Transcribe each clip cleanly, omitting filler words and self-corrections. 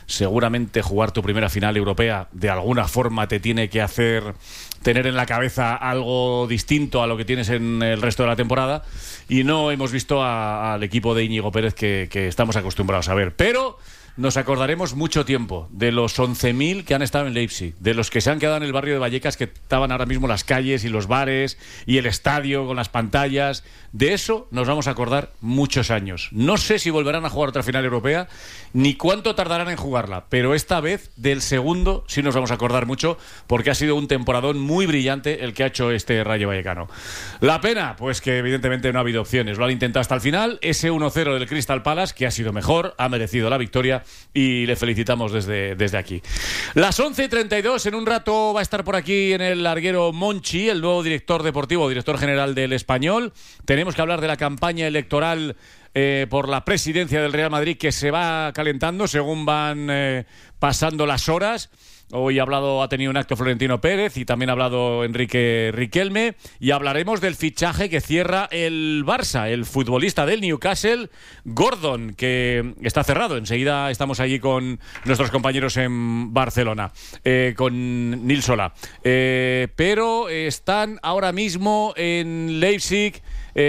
seguramente jugar tu primera final europea de alguna forma te tiene que hacer tener en la cabeza algo distinto a lo que tienes en el resto de la temporada, y no hemos visto al equipo de Íñigo Pérez que estamos acostumbrados a ver. Pero nos acordaremos mucho tiempo de los 11.000 que han estado en Leipzig, de los que se han quedado en el barrio de Vallecas, que estaban ahora mismo las calles y los bares y el estadio con las pantallas. De eso nos vamos a acordar muchos años. No sé si volverán a jugar otra final europea ni cuánto tardarán en jugarla, pero esta vez del segundo sí nos vamos a acordar mucho, porque ha sido un temporadón muy brillante el que ha hecho este Rayo Vallecano. La pena, pues que evidentemente no ha habido opciones. Lo han intentado hasta el final. Ese 1-0 del Crystal Palace, que ha sido mejor, ha merecido la victoria, y le felicitamos desde aquí. Las 11:32, en un rato va a estar por aquí en el larguero Monchi, el nuevo director deportivo, director general del Español. Tenemos que hablar de la campaña electoral por la presidencia del Real Madrid, que se va calentando según van pasando las horas. Hoy ha tenido un acto Florentino Pérez, y también ha hablado Enrique Riquelme, y hablaremos del fichaje que cierra el Barça, el futbolista del Newcastle, Gordon, que está cerrado. Enseguida estamos allí con nuestros compañeros en Barcelona, con Nil Solà. Pero están ahora mismo en Leipzig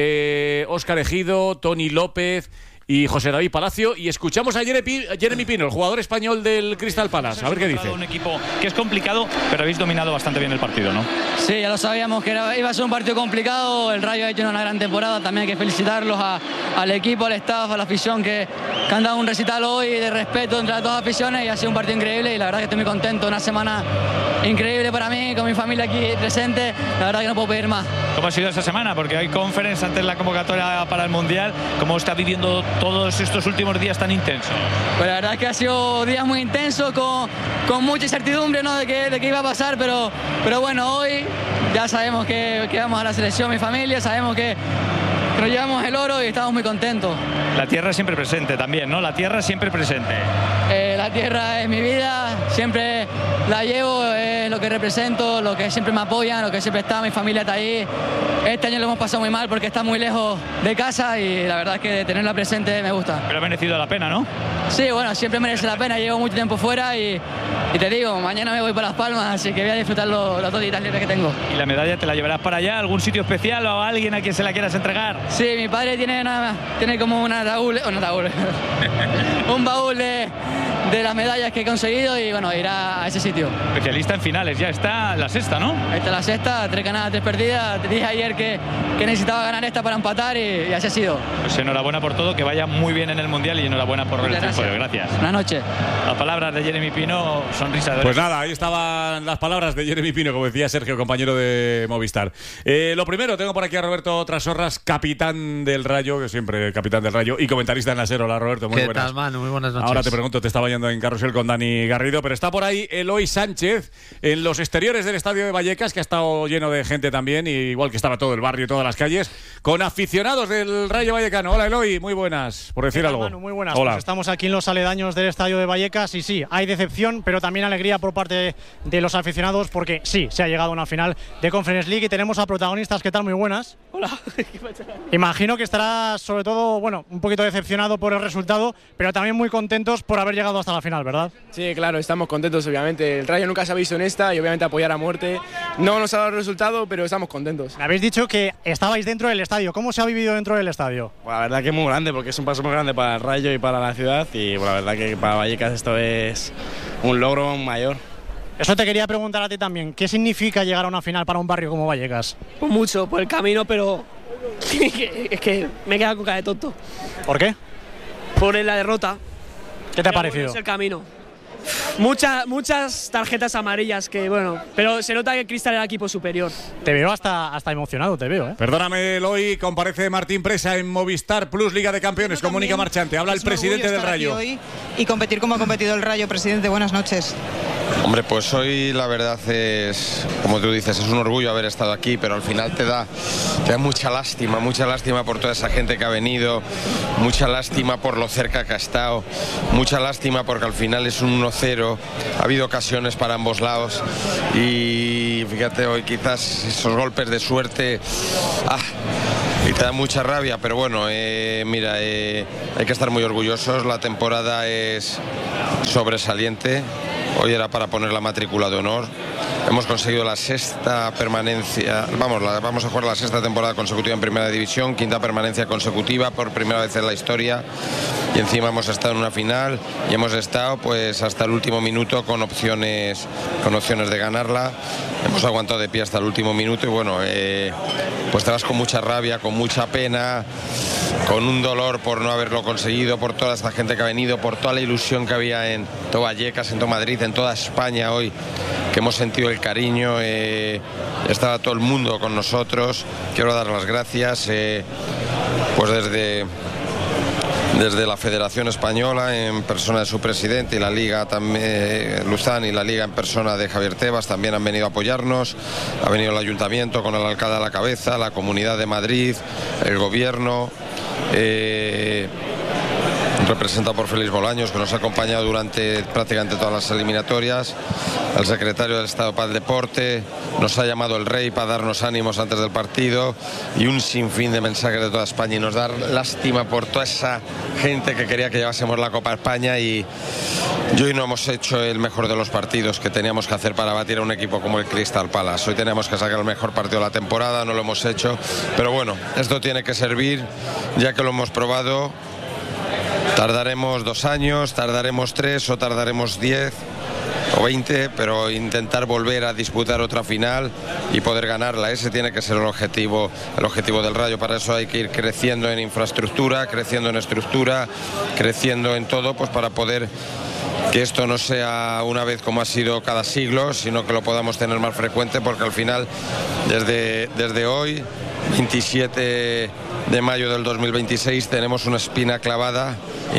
Óscar Ejido, Toni López y José David Palacio, y escuchamos a Jeremy Pino, el jugador español del Crystal Palace, a ver qué dice. Un equipo que es complicado, pero habéis dominado bastante bien el partido, ¿no? Sí, ya lo sabíamos que iba a ser un partido complicado. El Rayo ha hecho una gran temporada, también hay que felicitarlos al equipo, al staff, a la afición que han dado un recital hoy de respeto entre las dos aficiones, y ha sido un partido increíble, y la verdad que estoy muy contento. Una semana increíble para mí, con mi familia aquí presente, la verdad que no puedo pedir más. ¿Cómo ha sido esa semana? Porque hay conference antes de la convocatoria para el Mundial. ¿Cómo está viviendo todos estos últimos días tan intensos? Pues la verdad es que ha sido días muy intensos, con mucha incertidumbre, ¿no?, de qué iba a pasar, pero bueno, hoy ya sabemos que vamos a la selección, mi familia, sabemos que nos llevamos el oro y estamos muy contentos. La tierra siempre presente también, ¿no? La tierra siempre presente. La tierra es mi vida, siempre la llevo, es lo que represento, lo que siempre me apoyan, lo que siempre está, mi familia está ahí. Este año lo hemos pasado muy mal porque está muy lejos de casa, y la verdad es que tenerla presente me gusta. Pero ha merecido la pena, ¿no? Sí, bueno, siempre merece la pena. Llevo mucho tiempo fuera y te digo, mañana me voy para Las Palmas, así que voy a disfrutar las 2 días libres que tengo. ¿Y la medalla te la llevarás para allá? ¿Algún sitio especial o a alguien a quien se la quieras entregar? Sí, mi padre tiene como un baúl de las medallas que he conseguido, y bueno, irá a ese sitio. Especialista en finales, ya está la sexta, ¿no? Esta es la sexta, 3 ganadas, 3 perdidas. Te dije ayer que necesitaba ganar esta para empatar, y así ha sido. Pues enhorabuena por todo, que vaya muy bien en el Mundial, y enhorabuena por el triunfo. Gracias. Buenas noches. Las palabras de Jeremy Pino, sonrisa de... Pues nada, ahí estaban las palabras de Jeremy Pino, como decía Sergio, compañero de Movistar. Lo primero, tengo por aquí a Roberto Trasorras, capitán del Rayo, que siempre capitán del Rayo, y comentarista en la SER. Hola, Roberto, muy buenas. ¿Qué tal, Manu? Muy buenas noches. Ahora te pregunto, te estaba yendo en carrusel con Dani Garrido, pero está por ahí Eloy Sánchez en los exteriores del estadio de Vallecas, que ha estado lleno de gente también, y igual que estaba todo el barrio y todas las calles, con aficionados del Rayo Vallecano. Hola, Eloy, muy buenas, por decir algo. Manu, muy buenas. Hola. Pues estamos aquí en los aledaños del estadio de Vallecas, y sí, hay decepción, pero también alegría por parte de los aficionados, porque sí, se ha llegado a una final de Conference League y tenemos a protagonistas. ¿Qué tal? Muy buenas. Hola. Imagino que estarás, sobre todo, bueno, un poquito decepcionado por el resultado, pero también muy contentos por haber llegado hasta la final, ¿verdad? Sí, claro, estamos contentos, obviamente. El Rayo nunca se ha visto en esta, y obviamente apoyar a muerte. No nos ha dado el resultado, pero estamos contentos. Me habéis dicho que estabais dentro del estadio. ¿Cómo se ha vivido dentro del estadio? Bueno, la verdad que es muy grande, porque es un paso muy grande para el Rayo y para la ciudad, y bueno, la verdad que para Vallecas esto es un logro mayor. Eso te quería preguntar a ti también. ¿Qué significa llegar a una final para un barrio como Vallecas? Pues mucho, por el camino, pero es que me he quedado con cara de tonto. ¿Por qué? Por la derrota. ¿Qué te ha parecido? Bueno, es el camino. Muchas tarjetas amarillas que, bueno, pero se nota que Cristal era el equipo superior. Te veo hasta emocionado, te veo, ¿eh? Perdóname, Eloy, comparece Martín Presa en Movistar Plus Liga de Campeones con Mónica Marchante. Habla el presidente del Rayo. Hoy y competir como ha competido el Rayo. Presidente, buenas noches. Hombre, pues hoy la verdad es, como tú dices, es un orgullo haber estado aquí, pero al final te da mucha lástima por toda esa gente que ha venido, mucha lástima por lo cerca que ha estado, mucha lástima porque al final es un 1-0, ha habido ocasiones para ambos lados, y fíjate, hoy quizás esos golpes de suerte y te da mucha rabia, pero bueno, mira, hay que estar muy orgullosos. La temporada es sobresaliente. Hoy era para poner la matrícula de honor. Hemos conseguido la sexta permanencia, vamos a jugar la sexta temporada consecutiva en Primera División, quinta permanencia consecutiva por primera vez en la historia, y encima hemos estado en una final y hemos estado pues hasta el último minuto con opciones de ganarla. Hemos aguantado de pie hasta el último minuto y bueno, pues te vas con mucha rabia, con mucha pena, con un dolor por no haberlo conseguido, por toda esta gente que ha venido, por toda la ilusión que había en todo Vallecas, en todo Madrid, en toda España hoy, que hemos sentido el cariño. Estaba todo el mundo con nosotros. Quiero dar las gracias pues desde la Federación Española en persona de su presidente y la Liga también, Luzán, y la Liga en persona de Javier Tebas también han venido a apoyarnos. Ha venido el Ayuntamiento con el alcalde a la cabeza, la Comunidad de Madrid, el Gobierno, representado por Félix Bolaños, que nos ha acompañado durante prácticamente todas las eliminatorias, el secretario del Estado para el Deporte, nos ha llamado el Rey para darnos ánimos antes del partido, y un sinfín de mensajes de toda España, y nos da lástima por toda esa gente que quería que llevásemos la Copa a España, y hoy no hemos hecho el mejor de los partidos que teníamos que hacer para batir a un equipo como el Crystal Palace. Hoy teníamos que sacar el mejor partido de la temporada, no lo hemos hecho, pero bueno, esto tiene que servir, ya que lo hemos probado. Tardaremos 2 años, tardaremos 3 o tardaremos 10 o 20, pero intentar volver a disputar otra final y poder ganarla. Ese tiene que ser el objetivo del Rayo. Para eso hay que ir creciendo en infraestructura, creciendo en estructura, creciendo en todo, pues para poder que esto no sea una vez como ha sido cada siglo, sino que lo podamos tener más frecuente, porque al final, desde hoy, 27 de mayo del 2026, tenemos una espina clavada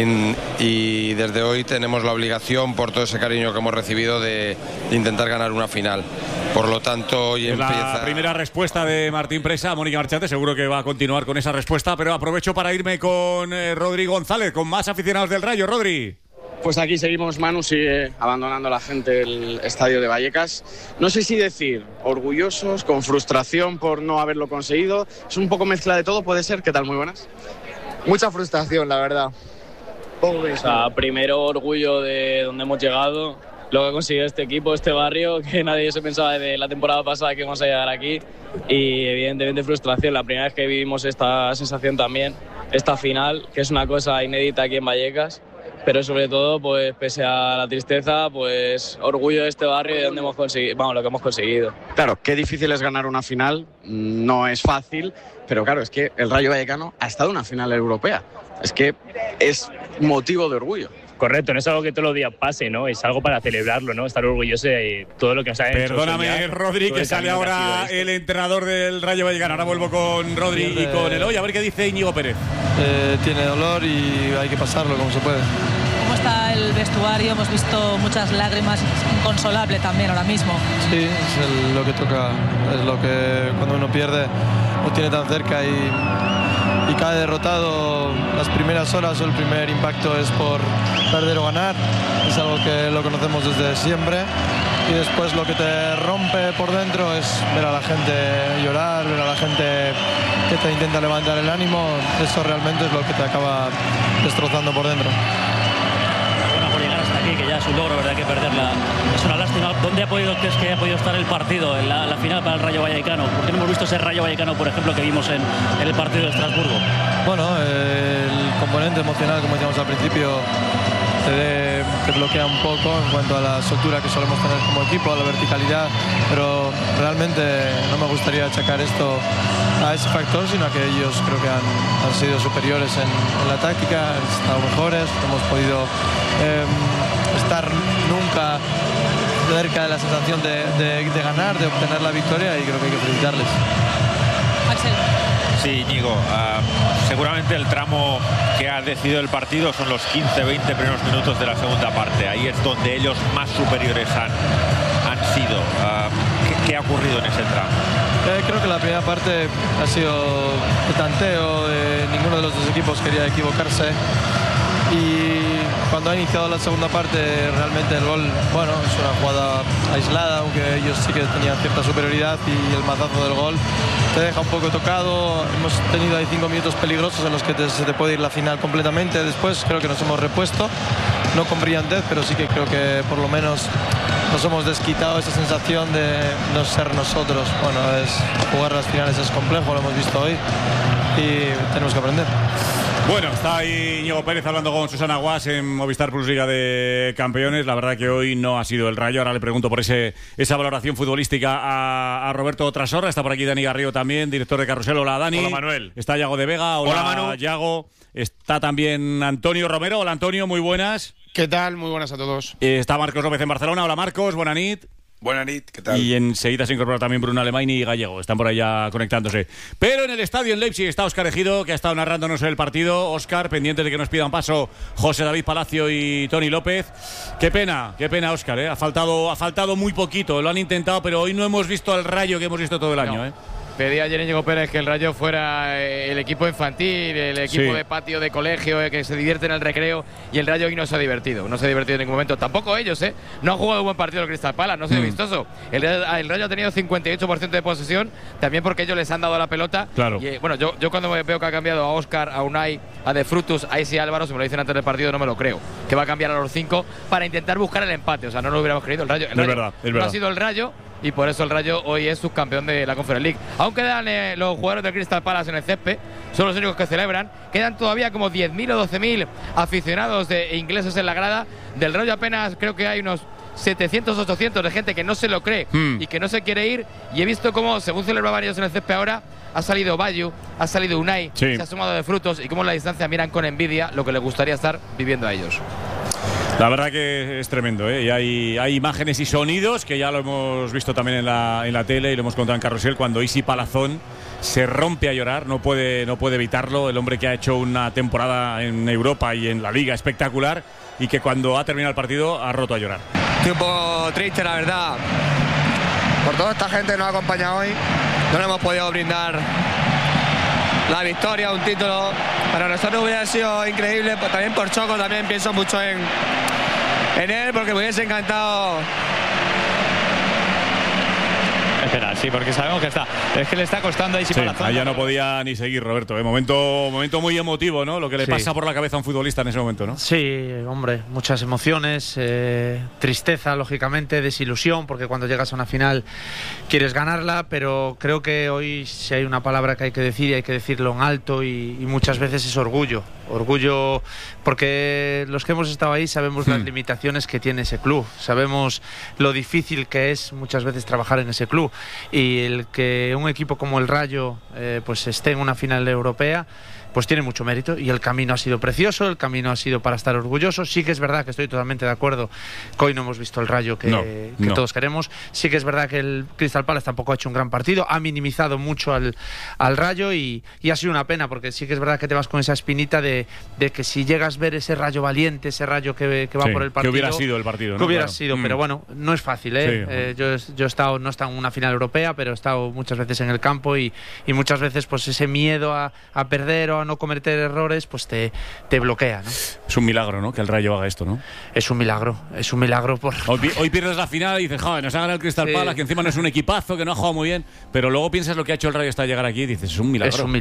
y desde hoy tenemos la obligación, por todo ese cariño que hemos recibido, de intentar ganar una final. Por lo tanto, hoy empieza... La primera respuesta de Martín Presa, Mónica Marchante, seguro que va a continuar con esa respuesta, pero aprovecho para irme con Rodri González, con más aficionados del Rayo. Rodri. Pues aquí seguimos, Manu, sigue abandonando la gente el estadio de Vallecas. No sé si decir orgullosos, con frustración por no haberlo conseguido. Es un poco mezcla de todo, ¿puede ser? ¿Qué tal? Muy buenas. Mucha frustración, la verdad. O sea, primero orgullo de donde hemos llegado, lo que ha conseguido este equipo, este barrio, que nadie se pensaba desde la temporada pasada que íbamos a llegar aquí. Y evidentemente frustración, la primera vez que vivimos esta sensación también, esta final, que es una cosa inédita aquí en Vallecas. Pero sobre todo, pues pese a la tristeza, pues orgullo de este barrio y de donde hemos conseguido, vamos, lo que hemos conseguido. Claro, qué difícil es ganar una final, no es fácil, pero claro, es que el Rayo Vallecano ha estado en una final europea. Es que es motivo de orgullo. Correcto, no es algo que todos los días pase, ¿no? Es algo para celebrarlo, ¿no? Estar orgulloso de todo lo que nos ha hecho. Perdóname, Rodri, que sale ahora el entrenador del Rayo Vallecano. Ahora vuelvo con Rodri y con Eloy, a ver qué dice Íñigo Pérez. Tiene dolor y hay que pasarlo como se puede. ¿Cómo está el vestuario? Hemos visto muchas lágrimas, inconsolable también ahora mismo. Sí, es lo que toca, es lo que cuando uno pierde lo tiene tan cerca y cae derrotado. Las primeras horas o el primer impacto es por perder o ganar, es algo que lo conocemos desde siempre, y después lo que te rompe por dentro es ver a la gente llorar, ver a la gente que te intenta levantar el ánimo. Eso realmente es lo que te acaba destrozando por dentro. Por llegar hasta aquí, que ya es un logro, ¿verdad? Que perderla es una lástima. ¿Dónde crees que haya podido estar el partido en la final para el Rayo Vallecano? Porque no hemos visto ese Rayo Vallecano, por ejemplo, que vimos en el partido de Estrasburgo. Bueno, el componente emocional, como decíamos al principio, te bloquea un poco en cuanto a la soltura que solemos tener como equipo, a la verticalidad, pero realmente no me gustaría achacar esto a ese factor, sino a que ellos creo que han sido superiores en la táctica, han estado mejores, hemos podido estar nunca cerca de la sensación de ganar, de obtener la victoria, y creo que hay que felicitarles. Axel. Sí, Íñigo, seguramente el tramo que ha decidido el partido son los 15-20 primeros minutos de la segunda parte. Ahí es donde ellos más superiores han sido. ¿Qué ha ocurrido en ese tramo? Creo que la primera parte ha sido de tanteo, ninguno de los dos equipos quería equivocarse, y cuando ha iniciado la segunda parte, realmente el gol, bueno, es una jugada aislada, aunque ellos sí que tenían cierta superioridad, y el mazazo del gol te deja un poco tocado. Hemos tenido ahí 5 minutos peligrosos en los que se te puede ir la final completamente. Después creo que nos hemos repuesto, no con brillantez, pero sí que creo que por lo menos nos hemos desquitado esa sensación de no ser nosotros. Bueno, jugar las finales es complejo, lo hemos visto hoy y tenemos que aprender. Bueno, está ahí Íñigo Pérez hablando con Susana Guas en Movistar Plus Liga de Campeones. La verdad que hoy no ha sido el Rayo. Ahora le pregunto por esa valoración futbolística a Roberto Trasorra. Está por aquí Dani Garrido también, director de Carrusel. Hola, Dani. Hola, Manuel. Está Yago de Vega. Hola, Manu. Yago. Está también Antonio Romero. Hola, Antonio, muy buenas. ¿Qué tal? Muy buenas a todos. Está Marcos López en Barcelona. Hola, Marcos. Buenas nit. Buenas nit, ¿qué tal? Y enseguida se incorpora también Bruno Alemán y Gallego. Están por ahí ya conectándose. Pero en el estadio en Leipzig está Óscar Ejido, que ha estado narrándonos el partido. Óscar, pendiente de que nos pidan paso José David Palacio y Tony López. Qué pena, Óscar, ¿eh? Ha faltado muy poquito. Lo han intentado, pero hoy no hemos visto al Rayo que hemos visto todo el año, ¿eh? Pedía ayer Íñigo Pérez que el Rayo fuera el equipo infantil, el equipo de patio, de colegio, que se divierte en el recreo, y el Rayo hoy no se ha divertido en ningún momento. Tampoco ellos, no han jugado un buen partido el Crystal Palace, no ha sido vistoso. El Rayo ha tenido 58% de posesión, también porque ellos les han dado la pelota. Claro. Y, bueno, yo cuando veo que ha cambiado a Óscar, a Unai, a De Frutus, a Isi Álvaro, si me lo dicen antes del partido no me lo creo, que va a cambiar a los 5 para intentar buscar el empate. O sea, no lo hubiéramos querido. El Rayo, es verdad. No ha sido el Rayo, y por eso el Rayo hoy es subcampeón de la Conference League. Aún quedan los jugadores del Crystal Palace en el césped, son los únicos que celebran. Quedan todavía como 10.000 o 12.000 aficionados ingleses en la grada. Del Rayo apenas creo que hay unos 700, 800 de gente que no se lo cree y que no se quiere ir. Y he visto cómo, según celebraban ellos en el césped ahora, ha salido Bayu, ha salido Unai, se ha sumado De Frutos, y cómo en la distancia miran con envidia lo que les gustaría estar viviendo a ellos. La verdad que es tremendo, ¿eh? Y hay imágenes y sonidos que ya lo hemos visto también en la tele y lo hemos contado en Carrusel, cuando Isi Palazón se rompe a llorar, no puede evitarlo. El hombre que ha hecho una temporada en Europa y en la Liga espectacular, y que cuando ha terminado el partido ha roto a llorar. Estoy un poco triste, la verdad, por toda esta gente que nos ha acompañado hoy. No le hemos podido brindar la victoria, un título. Para nosotros hubiera sido increíble, también por Choco, también pienso mucho en él, porque me hubiese encantado. Espera, sí, porque sabemos que es que le está costando ahí. Sí, allá no podía ni seguir, Roberto. Momento muy emotivo, ¿no? Lo que le pasa por la cabeza a un futbolista en ese momento, ¿no? Sí, hombre, muchas emociones, tristeza, lógicamente, desilusión, porque cuando llegas a una final quieres ganarla, pero creo que hoy, si hay una palabra que hay que decir, y hay que decirlo en alto, y muchas veces es orgullo. Orgullo, porque los que hemos estado ahí sabemos las limitaciones que tiene ese club, sabemos lo difícil que es muchas veces trabajar en ese club, y el que un equipo como el Rayo pues esté en una final europea, pues tiene mucho mérito, y el camino ha sido precioso, el camino ha sido para estar orgullosos. Sí que es verdad que estoy totalmente de acuerdo que hoy no hemos visto el Rayo que todos queremos. Sí que es verdad que el Crystal Palace tampoco ha hecho un gran partido, ha minimizado mucho al Rayo, y ha sido una pena, porque sí que es verdad que te vas con esa espinita de que si llegas a ver ese Rayo valiente, ese Rayo que va por el partido, que hubiera sido el partido, ¿no? Que hubiera sido, pero bueno, no es fácil, ¿eh? Yo he estado, no he estado en una final europea, pero he estado muchas veces en el campo, y muchas veces pues ese miedo a perder o a no cometer errores pues te bloquea, ¿no? Es un milagro, ¿no?, que el Rayo haga esto, ¿no? Es un milagro por... Hoy pierdes la final y dices, joder, nos ha ganado el Crystal Palace, que encima no es un equipazo, que no ha jugado muy bien, pero luego piensas lo que ha hecho el Rayo hasta llegar aquí y dices, es un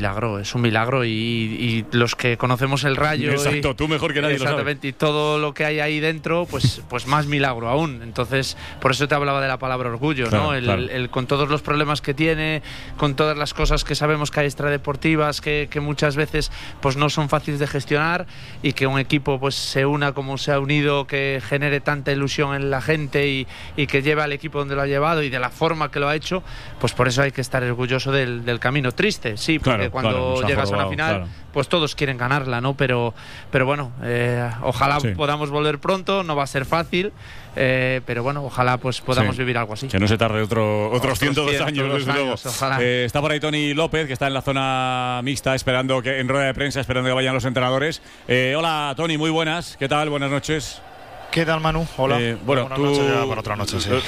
milagro, y los que conocemos el Rayo... Exacto, tú mejor que nadie exactamente, lo sabes. Y todo lo que hay ahí dentro, pues más milagro aún. Entonces, por eso te hablaba de la palabra orgullo, claro, ¿no? El con todos los problemas que tiene, con todas las cosas que sabemos que hay extradeportivas, que muchas veces pues no son fáciles de gestionar, y que un equipo pues se una como se ha unido, que genere tanta ilusión en la gente, y que lleve al equipo donde lo ha llevado y de la forma que lo ha hecho, pues por eso hay que estar orgulloso del camino. Triste, sí, porque cuando llegas a una final, pues todos quieren ganarla, ¿no? Pero bueno, ojalá podamos volver pronto, no va a ser fácil, pero bueno, ojalá pues podamos vivir algo así. Que no se tarde otros 102 años, desde luego. Está por ahí Tony López, que está en la zona mixta, esperando en rueda de prensa, esperando que vayan los entrenadores. Hola, Tony, muy buenas. ¿Qué tal? Buenas noches. ¿Qué tal, Manu? Hola. Bueno, buenas tú, noches ya para otra noche, sí.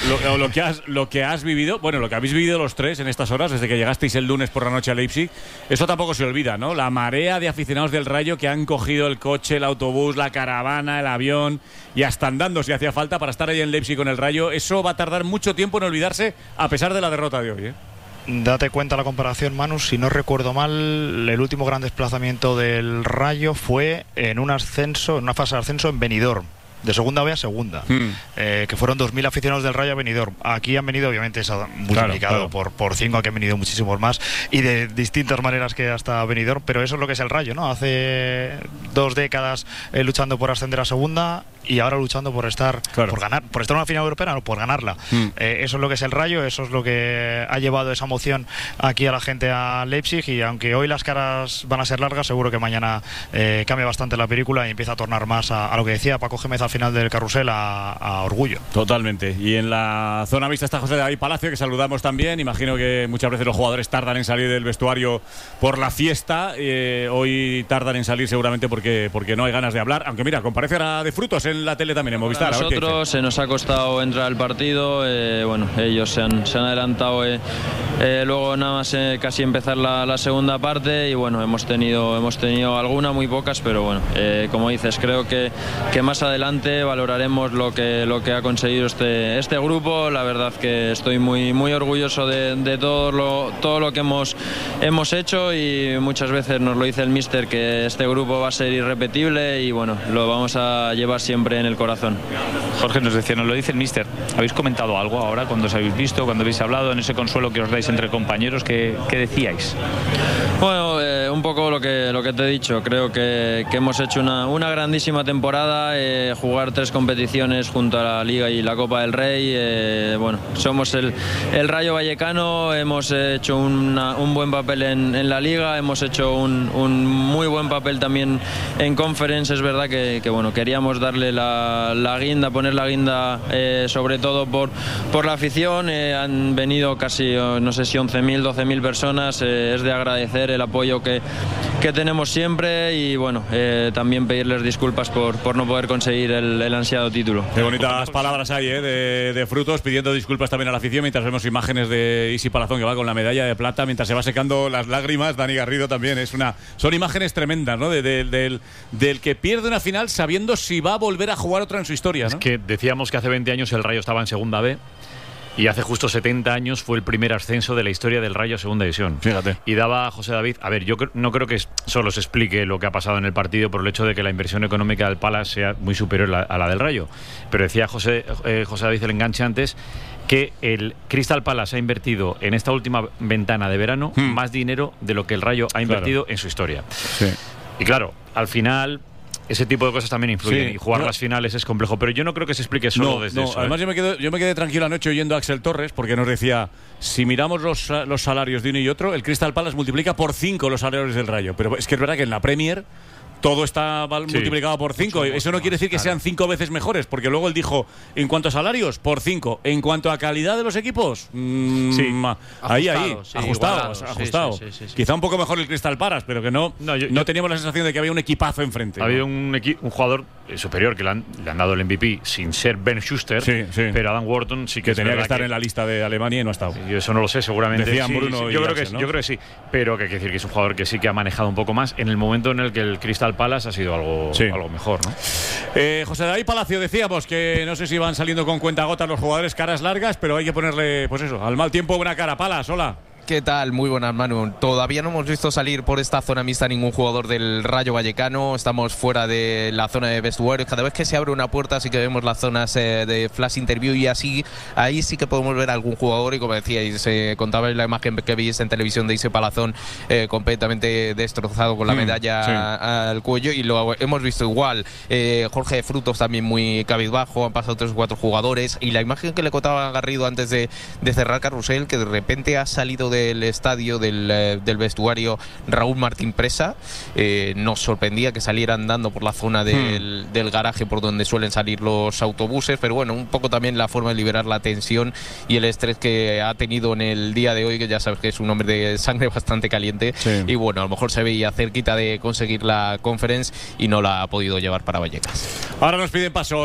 lo que has vivido, bueno, lo que habéis vivido los tres en estas horas, desde que llegasteis el lunes por la noche a Leipzig, eso tampoco se olvida, ¿no? La marea de aficionados del Rayo que han cogido el coche, el autobús, la caravana, el avión y hasta andando si hacía falta para estar ahí en Leipzig con el Rayo, eso va a tardar mucho tiempo en olvidarse a pesar de la derrota de hoy, ¿eh? Date cuenta la comparación, Manu, si no recuerdo mal, el último gran desplazamiento del Rayo fue en un ascenso, en una fase de ascenso en Benidorm, de segunda B a segunda, que fueron 2.000 aficionados del Rayo a Benidorm. Aquí han venido, obviamente, se ha multiplicado por 5, aquí han venido muchísimos más y de distintas maneras que hasta Benidorm, pero eso es lo que es el Rayo, ¿no? Hace 2 décadas luchando por ascender a segunda y ahora luchando por estar por ganar, por estar en una final europea, no, por ganarla. Eso es lo que es el Rayo, eso es lo que ha llevado esa emoción aquí a la gente a Leipzig, y aunque hoy las caras van a ser largas, seguro que mañana cambia bastante la película y empieza a tornar más a lo que decía Paco Gémez al final del carrusel, a orgullo. Totalmente. Y en la zona mixta está José David Palacio, que saludamos también. Imagino que muchas veces los jugadores tardan en salir del vestuario por la fiesta. Hoy tardan en salir seguramente porque no hay ganas de hablar. Aunque mira, comparece ahora de Frutos en la tele también, en Movistar. A nosotros se nos ha costado entrar al partido. Bueno, ellos se han adelantado luego nada más casi empezar la segunda parte, y bueno, hemos tenido alguna, muy pocas, pero bueno, como dices, creo que más adelante valoraremos lo que ha conseguido este grupo. La verdad que estoy muy orgulloso de todo lo que hemos hecho, y muchas veces nos lo dice el míster que este grupo va a ser irrepetible, y bueno, lo vamos a llevar siempre en el corazón. Jorge nos decía, nos lo dice el míster. ¿Habéis comentado algo ahora cuando os habéis visto, cuando habéis hablado, en ese consuelo que os dais entre compañeros? ¿Qué decíais? Bueno, un poco lo que te he dicho. Creo que hemos hecho una grandísima temporada, jugar 3 competiciones junto a la Liga y la Copa del Rey. Bueno, somos el Rayo Vallecano, hemos hecho un buen papel en la Liga, hemos hecho un muy buen papel también en Conference. Es verdad que bueno, queríamos darle la guinda, poner la guinda sobre todo por la afición. Han venido casi, no sé si 11.000, 12.000 personas. Es de agradecer el apoyo que tenemos siempre, y bueno, también pedirles disculpas por no poder conseguir el ansiado título. Qué bonitas palabras hay de Frutos, pidiendo disculpas también a la afición, mientras vemos imágenes de Isi Palazón, que va con la medalla de plata mientras se va secando las lágrimas. Dani Garrido también, son imágenes tremendas, ¿no? Del que pierde una final sabiendo si va a volver a jugar otra en su historia, ¿no? Es que decíamos que hace 20 años el Rayo estaba en segunda B, y hace justo 70 años fue el primer ascenso de la historia del Rayo a segunda división. Fíjate. Y daba a José David, a ver, yo no creo que solo se explique lo que ha pasado en el partido por el hecho de que la inversión económica del Palace sea muy superior a la del Rayo, pero decía José David, el enganche antes, que el Crystal Palace ha invertido en esta última ventana de verano más dinero de lo que el Rayo ha invertido en su historia. Sí. Y claro, al final ese tipo de cosas también influyen, y jugar las finales es complejo, pero yo no creo que se explique solo desde eso. Además, yo me quedé tranquilo anoche oyendo a Axel Torres, porque nos decía, si miramos los salarios de uno y otro, el Crystal Palace multiplica por 5 los salarios del Rayo, pero es que es verdad que en la Premier todo está multiplicado por 5. Eso no quiere decir que sean 5 veces mejores, porque luego él dijo, en cuanto a salarios, por 5. En cuanto a calidad de los equipos, ajustado. Sí. Quizá un poco mejor el Crystal Palace, pero que no teníamos la sensación de que había un equipazo enfrente. Ha habido un jugador superior que le han dado el MVP sin ser Ben Schuster, pero Adam Wharton sí que tenía que estar en la lista de Alemania y no ha estado. Yo eso no lo sé, seguramente. Decían Bruno yo creo que sí, pero que hay que decir que es un jugador que sí que ha manejado un poco más en el momento en el que el Crystal Palace ha sido algo mejor, ¿no? José David Palacio, decíamos que no sé si van saliendo con cuentagotas los jugadores, caras largas, pero hay que ponerle, pues eso, al mal tiempo buena cara. Palace, hola. ¿Qué tal? Muy buenas, Manu. Todavía no hemos visto salir por esta zona mixta ningún jugador del Rayo Vallecano. Estamos fuera de la zona de vestuarios. Cada vez que se abre una puerta sí que vemos las zonas de flash interview, y así ahí sí que podemos ver algún jugador, y como decíais, contaba la imagen que veis en televisión de Isi Palazón completamente destrozado con la medalla al cuello, y lo hemos visto igual. Jorge Frutos también muy cabizbajo, han pasado 3 o 4 jugadores, y la imagen que le contaba Garrido antes de cerrar carrusel, que de repente ha salido de del estadio, del vestuario, Raúl Martín Presa. Nos sorprendía que salieran andando por la zona del garaje por donde suelen salir los autobuses, pero bueno, un poco también la forma de liberar la tensión y el estrés que ha tenido en el día de hoy, que ya sabes que es un hombre de sangre bastante caliente, y bueno, a lo mejor se veía cerquita de conseguir la conference y no la ha podido llevar para Vallecas. Ahora nos piden paso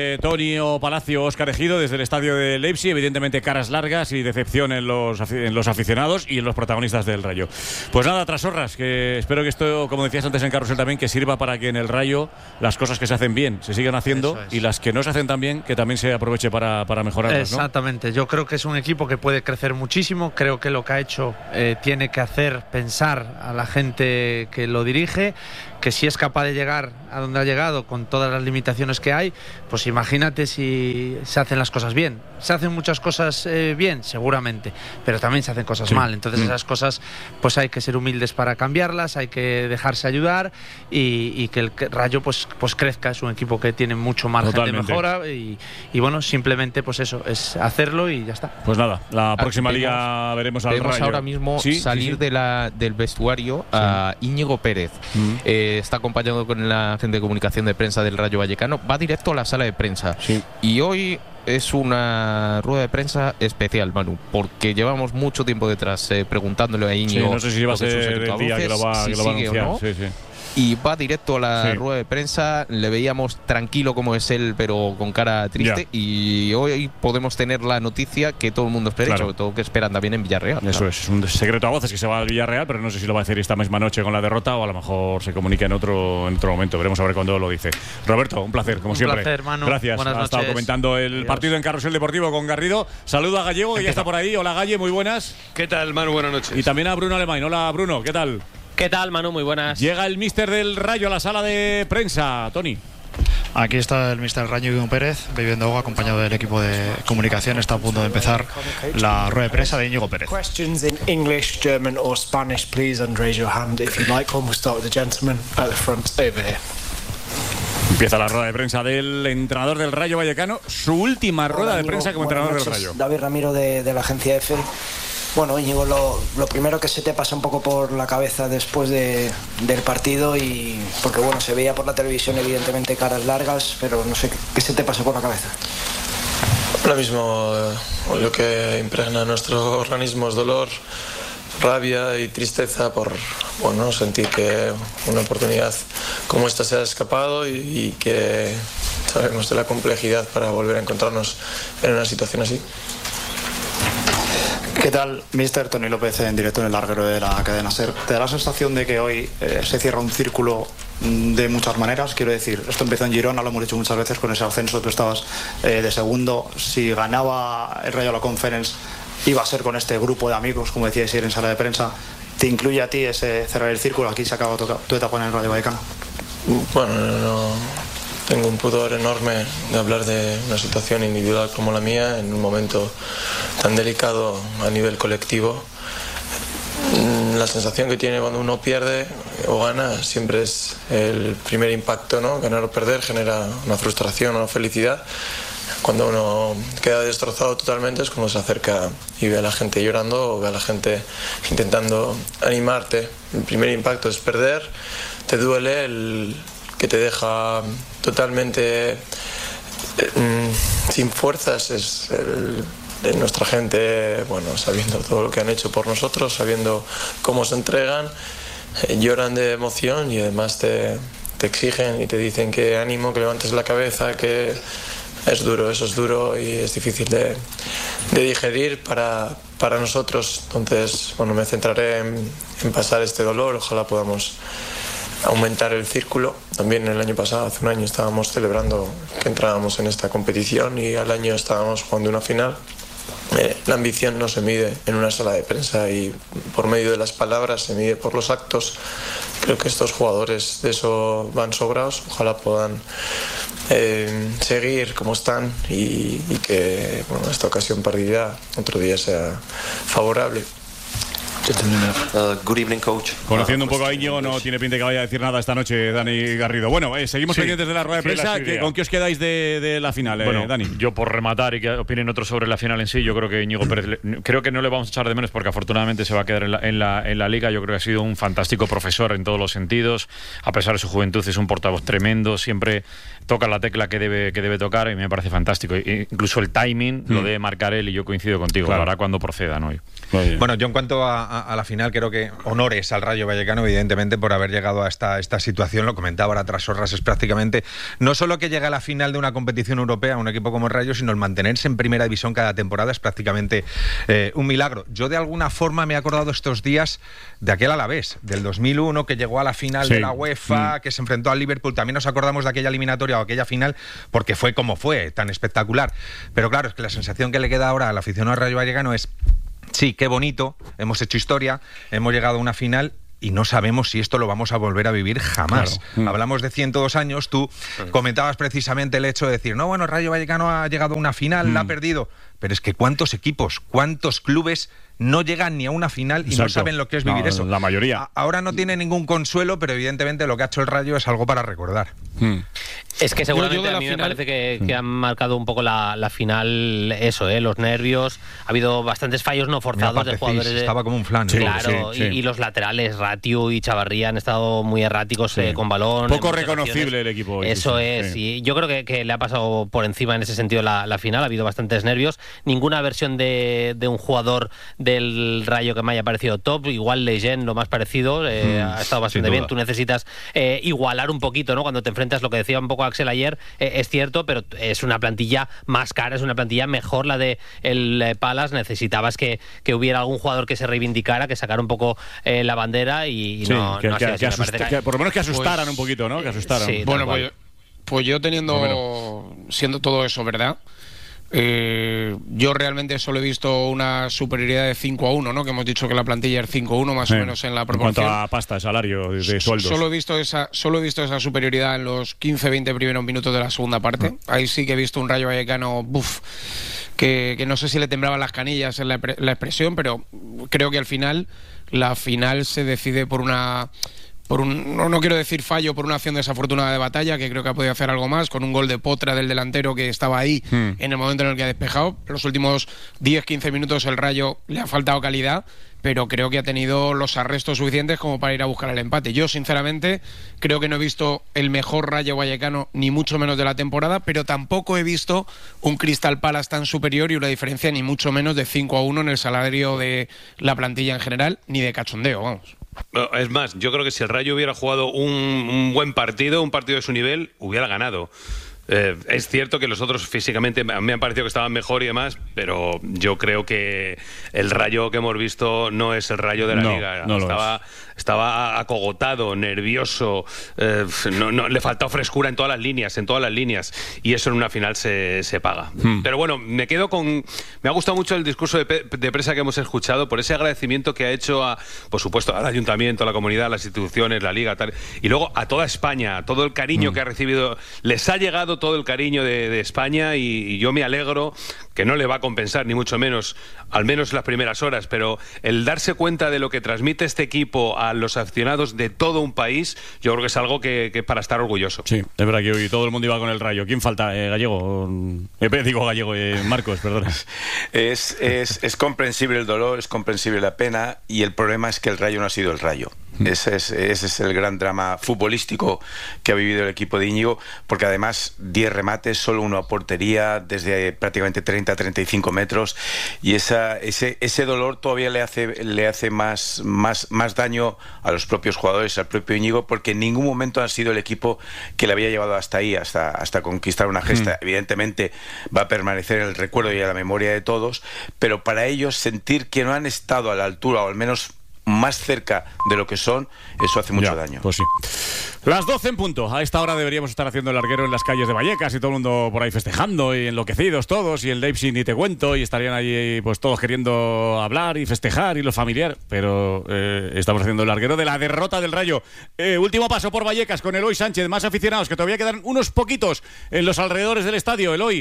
Tonio Palacio, Óscar Ejido desde el estadio de Leipzig. Evidentemente caras largas y decepción en los aficionados y en los protagonistas del Rayo. Pues nada, Trasorras, que espero que esto, como decías antes en Carrusel también, que sirva para que en el Rayo las cosas que se hacen bien se sigan haciendo y las que no se hacen tan bien que también se aproveche para mejorarlas, ¿no? Exactamente, yo creo que es un equipo que puede crecer muchísimo. Creo que lo que ha hecho tiene que hacer pensar a la gente que lo dirige, que si es capaz de llegar a donde ha llegado con todas las limitaciones que hay, pues imagínate si se hacen las cosas bien. Se hacen muchas cosas bien, seguramente, pero también se hacen cosas mal. Entonces esas cosas pues hay que ser humildes para cambiarlas, hay que dejarse ayudar y que el Rayo pues crezca. Es un equipo que tiene mucho margen de mejora y bueno, simplemente pues eso, es hacerlo y ya está. Pues nada, la próxima liga veremos al Rayo. Ahora mismo salir del vestuario a Íñigo Pérez. Está acompañado con la gente de comunicación de prensa del Rayo Vallecano, va directo a la sala de prensa y hoy es una rueda de prensa especial, Manu, porque llevamos mucho tiempo detrás preguntándole a Íñigo. No sé si va a ser el día que lo va a anunciar. ¿No? Y va directo a la rueda de prensa. Le veíamos tranquilo como es él, pero con cara triste. Y hoy podemos tener la noticia que todo el mundo espera, y sobre todo que esperan también en Villarreal. Eso es un secreto a voces que se va al Villarreal, pero no sé si lo va a hacer esta misma noche con la derrota o a lo mejor se comunica en otro momento. Veremos a ver cuándo lo dice. Roberto, un placer, como siempre. Un placer, Manu. Gracias. Buenas ha noches. estado comentando el partido en Carrusel Deportivo con Garrido. Saludo a Gallego, que ya está por ahí. Hola, Galle, muy buenas. ¿Qué tal, Manu? Buenas noches. Y también a Bruno Alemán. Hola, Bruno, ¿qué tal? ¿Qué tal, Manu? Muy buenas. Llega el míster del Rayo a la sala de prensa, Tony. Aquí está el míster Rayo, Guillermo Pérez, bebiendo agua, acompañado del equipo de comunicación. Está a punto de empezar la rueda de prensa de Íñigo Pérez. Questions in English, German or Spanish, please, and raise your hand if you like. We'll start with the gentleman at the front over here. Empieza la rueda de prensa del entrenador del Rayo Vallecano, su última rueda de prensa como entrenador del Rayo. David Ramiro de la agencia EFE. Bueno, Íñigo, lo primero que se te pasa un poco por la cabeza después del partido, y porque bueno, se veía por la televisión evidentemente caras largas, pero no sé, ¿qué se te pasó por la cabeza? Ahora mismo lo que impregna nuestro organismo es dolor, rabia y tristeza por sentir que una oportunidad como esta se ha escapado y que sabemos de la complejidad para volver a encontrarnos en una situación así. ¿Qué tal, mister? Tony López en directo en el larguero de la cadena SER. ¿Te da la sensación de que hoy se cierra un círculo de muchas maneras? Quiero decir, esto empezó en Girona, lo hemos dicho muchas veces con ese ascenso, tú estabas de segundo. Si ganaba el Rayo la Conference, iba a ser con este grupo de amigos, como decíais ayer en sala de prensa. ¿Te incluye a ti ese cerrar el círculo? Aquí se acaba tu etapa en el Rayo Vallecano. Bueno, no. Tengo un pudor enorme de hablar de una situación individual como la mía en un momento tan delicado a nivel colectivo. La sensación que tiene cuando uno pierde o gana siempre es el primer impacto, ¿no? Ganar o perder genera una frustración o felicidad. Cuando uno queda destrozado totalmente es cuando se acerca y ve a la gente llorando o ve a la gente intentando animarte. El primer impacto es perder, te duele, que te deja totalmente sin fuerzas, es de nuestra gente, sabiendo todo lo que han hecho por nosotros, sabiendo cómo se entregan, lloran de emoción y además te exigen y te dicen que ánimo, que levantes la cabeza, que es duro, eso es duro y es difícil de digerir para nosotros. Entonces, me centraré en pasar este dolor, ojalá podamos aumentar el círculo. También el año pasado, hace un año, estábamos celebrando que entrábamos en esta competición y al año estábamos jugando una final. La ambición no se mide en una sala de prensa y por medio de las palabras, se mide por los actos. Creo que estos jugadores de eso van sobrados, ojalá puedan seguir como están y que esta ocasión perdida otro día sea favorable. Good evening, coach. Conociendo un poco a Íñigo, no tiene pinta que vaya a decir nada esta noche Dani Garrido. Bueno, seguimos pendientes de la rueda de prensa. ¿Con qué os quedáis de la final, bueno, Dani? Yo por rematar y que opinen otros sobre la final en sí, yo creo que Íñigo Pérez, creo que no le vamos a echar de menos porque afortunadamente se va a quedar en la Liga. Yo creo que ha sido un fantástico profesor en todos los sentidos. A pesar de su juventud, es un portavoz tremendo. Siempre toca la tecla que debe tocar y me parece fantástico. Incluso el timing lo debe marcar él y yo coincido contigo. Claro. Lo hará cuando proceda, ¿no? Bueno, yo en cuanto a la final, creo que honores al Rayo Vallecano, evidentemente, por haber llegado a esta situación. Lo comentaba ahora tras Sorras, es prácticamente no solo que llega a la final de una competición europea un equipo como el Rayo, sino el mantenerse en primera división cada temporada es prácticamente un milagro. Yo de alguna forma me he acordado estos días de aquel Alavés, del 2001, que llegó a la final de la UEFA, que se enfrentó al Liverpool. También nos acordamos de aquella eliminatoria o aquella final porque fue como fue, tan espectacular. Pero claro, es que la sensación que le queda ahora al aficionado al Rayo Vallecano es: sí, qué bonito, hemos hecho historia, hemos llegado a una final y no sabemos si esto lo vamos a volver a vivir jamás. Claro. Hablamos de 102 años, tú comentabas precisamente el hecho de decir, no, bueno, Rayo Vallecano ha llegado a una final, la ha perdido, pero es que ¿cuántos equipos, cuántos clubes no llegan ni a una final y no saben lo que es vivir eso? La mayoría. Ahora no tiene ningún consuelo, pero evidentemente lo que ha hecho el Rayo es algo para recordar. Es que seguramente a mí me parece que han marcado un poco la final eso, los nervios. Ha habido bastantes fallos no forzados de jugadores. Estaba como un flan. Claro, y los laterales, Ratiu y Chavarría, han estado muy erráticos con balón. Poco reconocible el equipo hoy. Eso es, y yo creo que le ha pasado por encima en ese sentido la final. Ha habido bastantes nervios. Ninguna versión de un jugador del Rayo que me haya parecido top. Igual Leyen, lo más parecido, ha estado bastante bien. Tú necesitas igualar un poquito, ¿no? Cuando te enfrentas, lo que decía un poco Axel ayer, es cierto, pero es una plantilla más cara, es una plantilla mejor la de el Palace. Necesitabas que hubiera algún jugador que se reivindicara, que sacara un poco la bandera y no que por lo menos que asustaran un poquito, ¿no? Que asustaran. Sí, bueno, pues yo siendo todo eso, ¿verdad? Yo realmente solo he visto una superioridad de 5-1, ¿no? Que hemos dicho que la plantilla es 5-1 más o menos en la proporción. En cuanto a pasta, salario, de sueldos. Solo he visto esa superioridad en los 15-20 primeros minutos de la segunda parte. Ahí sí que he visto un Rayo Vallecano, que no sé si le temblaban las canillas en la expresión, pero creo que al final la final se decide por no quiero decir fallo, por una acción desafortunada de Batalla, que creo que ha podido hacer algo más, con un gol de Potra del delantero que estaba ahí en el momento en el que ha despejado. Los últimos 10-15 minutos el Rayo le ha faltado calidad, pero creo que ha tenido los arrestos suficientes como para ir a buscar el empate. Yo, sinceramente, creo que no he visto el mejor Rayo Vallecano, ni mucho menos de la temporada, pero tampoco he visto un Crystal Palace tan superior y una diferencia ni mucho menos de 5-1 en el salario de la plantilla en general, ni de cachondeo, vamos. Es más, yo creo que si el Rayo hubiera jugado un buen partido, un partido de su nivel, hubiera ganado. Es cierto que los otros físicamente me han parecido que estaban mejor y demás, pero yo creo que el Rayo que hemos visto no es el Rayo de la Liga. Estaba acogotado, nervioso, le faltó frescura en todas las líneas, y eso en una final se paga. Pero bueno, me ha gustado mucho el discurso de prensa que hemos escuchado, por ese agradecimiento que ha hecho por supuesto, al Ayuntamiento, a la comunidad, a las instituciones, la Liga, tal, y luego a toda España, todo el cariño que ha recibido. Les ha llegado todo el cariño de España, y yo me alegro, que no le va a compensar ni mucho menos, al menos las primeras horas, pero el darse cuenta de lo que transmite este equipo a los aficionados de todo un país, yo creo que es algo que para estar orgulloso. Sí, es verdad que hoy todo el mundo iba con el Rayo. ¿Quién falta? Gallego. Marcos, perdón. Es comprensible el dolor, es comprensible la pena, y el problema es que el Rayo no ha sido el Rayo. Ese es el gran drama futbolístico que ha vivido el equipo de Íñigo, porque además 10 remates, solo uno a portería desde prácticamente 30-35 metros, y ese dolor todavía le hace más daño a los propios jugadores, al propio Íñigo, porque en ningún momento han sido el equipo que le había llevado hasta ahí, hasta conquistar una gesta. Evidentemente va a permanecer en el recuerdo y en la memoria de todos, pero para ellos sentir que no han estado a la altura, o al menos más cerca de lo que son, eso hace mucho daño. Pues sí. Las 12 en punto. A esta hora deberíamos estar haciendo el larguero en las calles de Vallecas y todo el mundo por ahí festejando y enloquecidos todos, y el Leipzig ni te cuento, y estarían ahí pues todos queriendo hablar y festejar y lo familiar, pero estamos haciendo el larguero de la derrota del Rayo. Último paso por Vallecas con Eloy Sánchez, más aficionados, que todavía quedan unos poquitos en los alrededores del estadio. Eloy.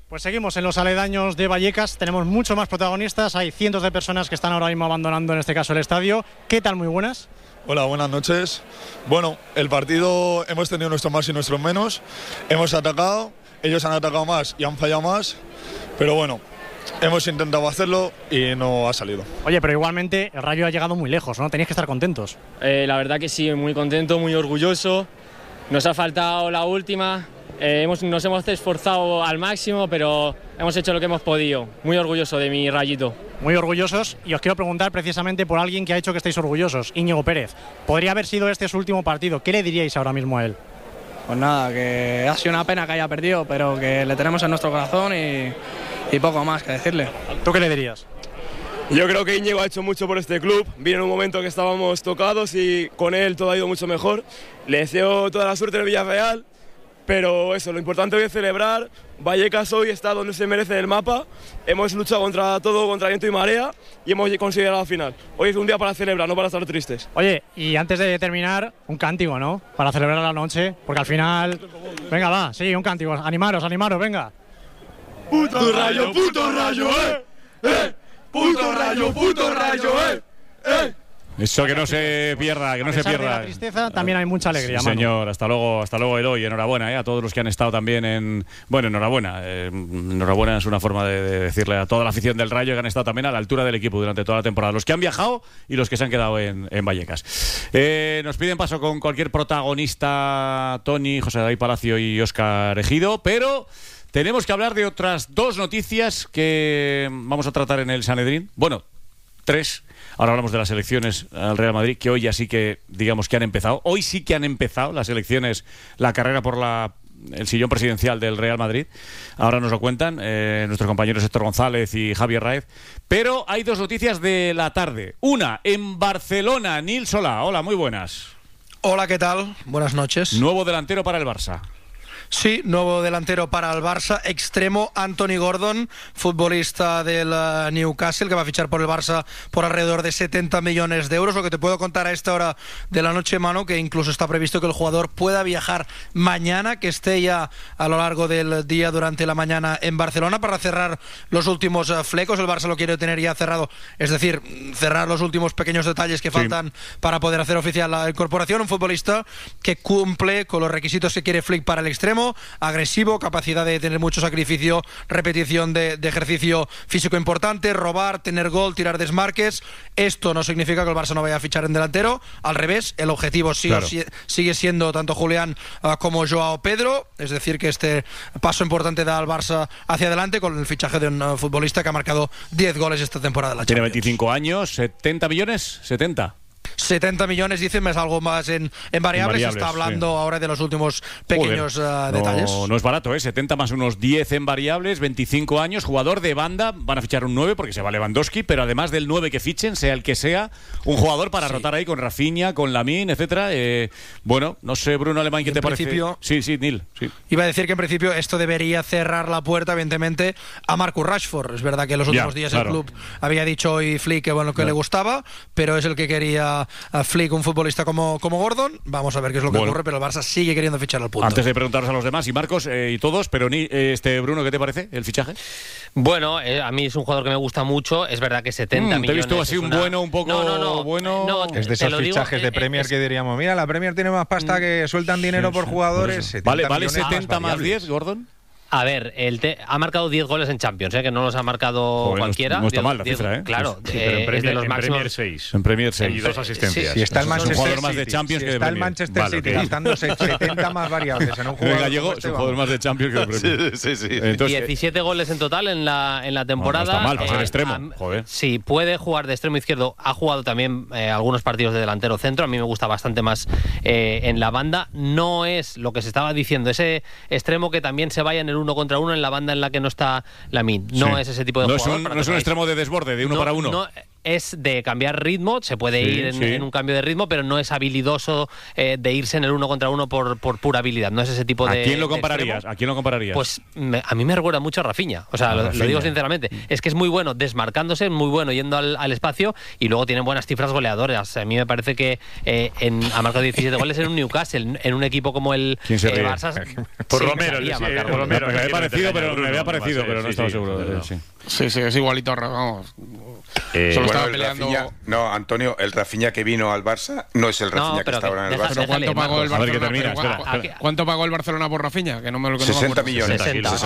Pues seguimos en los aledaños de Vallecas, tenemos muchos más protagonistas, hay cientos de personas que están ahora mismo abandonando en este caso el estadio. ¿Qué tal? Muy buenas. Hola, buenas noches. Bueno, el partido hemos tenido nuestros más y nuestros menos, hemos atacado, ellos han atacado más y han fallado más, pero bueno, hemos intentado hacerlo y no ha salido. Oye, pero igualmente el Rayo ha llegado muy lejos, ¿no? Tenéis que estar contentos. La verdad que sí, muy contento, muy orgulloso. Nos ha faltado la última. Nos hemos esforzado al máximo, pero hemos hecho lo que hemos podido. Muy orgulloso de mi Rayito. Muy orgullosos, y os quiero preguntar precisamente por alguien que ha hecho que estéis orgullosos, Íñigo Pérez. Podría haber sido este su último partido. ¿Qué le diríais ahora mismo a él? Pues nada, que ha sido una pena que haya perdido, pero que le tenemos en nuestro corazón y poco más que decirle. ¿Tú qué le dirías? Yo creo que Íñigo ha hecho mucho por este club. Vino en un momento que estábamos tocados y con él todo ha ido mucho mejor. Le deseo toda la suerte en el Villarreal. Pero eso, lo importante hoy es celebrar. Vallecas hoy está donde se merece el mapa. Hemos luchado contra todo, contra viento y marea, y hemos conseguido la final. Hoy es un día para celebrar, no para estar tristes. Oye, y antes de terminar, un cántico, ¿no? Para celebrar la noche, porque al final... Venga, va, sí, un cántico. Animaros, venga. ¡Puto Rayo, puto Rayo, Eso que no se pierda, que no se pierda. De la tristeza también hay mucha alegría, sí, señor, hasta luego Eloy, enhorabuena a todos los que han estado también en... Bueno, enhorabuena es una forma de decirle a toda la afición del Rayo que han estado también a la altura del equipo durante toda la temporada, los que han viajado y los que se han quedado en Vallecas. Nos piden paso con cualquier protagonista, Tony, José David Palacio y Óscar Ejido, pero... tenemos que hablar de otras dos noticias que vamos a tratar en el Sanedrín. Bueno, 3. Ahora hablamos de las elecciones al Real Madrid, que hoy ya sí que, digamos que han empezado. Hoy sí que han empezado las elecciones, la carrera por el sillón presidencial del Real Madrid. Ahora nos lo cuentan nuestros compañeros Héctor González y Javier Raez. Pero hay dos noticias de la tarde. Una, en Barcelona, Nil Solà. Hola, muy buenas. Hola, ¿qué tal? Buenas noches. Nuevo delantero para el Barça. Sí, nuevo delantero para el Barça, extremo Anthony Gordon, futbolista del Newcastle, que va a fichar por el Barça por alrededor de 70 millones de euros. Lo que te puedo contar a esta hora de la noche, Manu, que incluso está previsto que el jugador pueda viajar mañana, que esté ya a lo largo del día durante la mañana en Barcelona para cerrar los últimos flecos. El Barça lo quiere tener ya cerrado, es decir, cerrar los últimos pequeños detalles que faltan para poder hacer oficial la incorporación. Un futbolista que cumple con los requisitos que quiere Flick para el extremo: agresivo, capacidad de tener mucho sacrificio, repetición de ejercicio físico importante, robar, tener gol, tirar desmarques. Esto no significa que el Barça no vaya a fichar en delantero, al revés, el objetivo sigue siendo tanto Julián como Joao Pedro, es decir, que este paso importante da al Barça hacia adelante con el fichaje de un futbolista que ha marcado 10 goles esta temporada de la Champions. Tiene 25 años, 70 millones, 70 millones, dicen, es algo más en variables. Se está hablando ahora de los últimos pequeños detalles. No es barato, 70 más unos 10 en variables, 25 años, jugador de banda. Van a fichar un 9 porque se va Lewandowski, pero además del 9 que fichen, sea el que sea, un jugador para rotar ahí con Rafinha, con Lamine, etcétera. Bueno, no sé, Bruno Alemán, ¿qué te parece? Sí, Nil. Sí. Iba a decir que en principio esto debería cerrar la puerta, evidentemente, a Marcus Rashford. Es verdad que en los últimos días el club había dicho hoy Flick que le gustaba, pero es el que quería a Flick, un futbolista como Gordon. Vamos a ver qué es lo que ocurre, pero el Barça sigue queriendo fichar al punto. Antes de preguntaros a los demás, y Marcos y todos, pero Bruno, ¿qué te parece el fichaje? Bueno, a mí es un jugador que me gusta mucho. Es verdad que 70 millones... Te he visto así un poco bueno... Es de esos fichajes de Premier que diríamos, mira, la Premier tiene más pasta que sueltan dinero por jugadores. ¿Vale 70 más 10, Gordon? A ver, ha marcado 10 goles en Champions, que no los ha marcado cualquiera. No está mal la cifra, Claro, es de los máximos. En Premier 6. Y 2 asistencias. Si está el Manchester más de Champions que de Premier. Está el Manchester City gastándose 70 más variables en un jugador. El gallego es un jugador más de Champions que de Premier. Sí. Entonces, 17 goles en total en la temporada. No está mal, para ser extremo. Joder. Sí, puede jugar de extremo izquierdo. Ha jugado también algunos partidos de delantero centro. A mí me gusta bastante más en la banda. No es lo que se estaba diciendo, ese extremo que también se vaya en el 1 contra 1 en la banda en la que no está Lamine. No es ese tipo de jugador. No es un extremo de desborde, de uno para uno. es de cambiar ritmo, se puede ir en un cambio de ritmo, pero no es habilidoso de irse en el 1 contra 1 por pura habilidad. No es ese tipo de... ¿A quién lo compararías? ¿A quién lo compararías? Pues a mí me recuerda mucho a Rafinha. O sea, lo digo sinceramente. Es que es muy bueno desmarcándose, muy bueno yendo al espacio, y luego tiene buenas cifras goleadoras. A mí me parece que ha marcado 17 goles en un Newcastle, en un equipo como el Barça. Por Romero, Romero. Me había parecido, pero no estaba seguro. Sí, es igualito. Vamos. Solo estaba peleando. Rafinha, no, Antonio, el Rafinha que vino al Barça no es el Rafinha que está ahora en el Barça. ¿Pero cuánto pagó el Barcelona? ¿Cuánto pagó el Barcelona por Rafinha? Que no me lo 60 millones.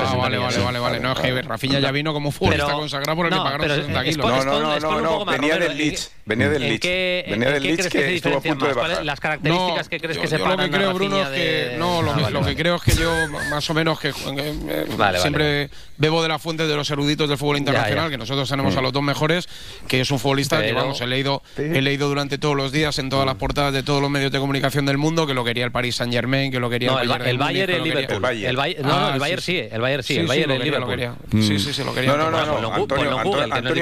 Vale. No, es que Rafinha ya vino como futbolista consagrado por el que pagaron 60 kilos. No. Venía del Leeds. Venía del Leeds que estuvo a punto de bajar. Las características que crees que se paran. Lo que creo, Bruno, es que lo que creo es que yo más o menos que siempre bebo de la fuente de los eruditos del fútbol internacional, que nosotros tenemos a los dos mejores, que es un futbolista que, vamos, he leído durante todos los días en todas las portadas de todos los medios de comunicación del mundo que lo quería el Paris Saint-Germain, que lo quería el Bayern y el Liverpool. El Bayern sí, el Bayern y el Liverpool. Sí, lo quería. No, Antonio,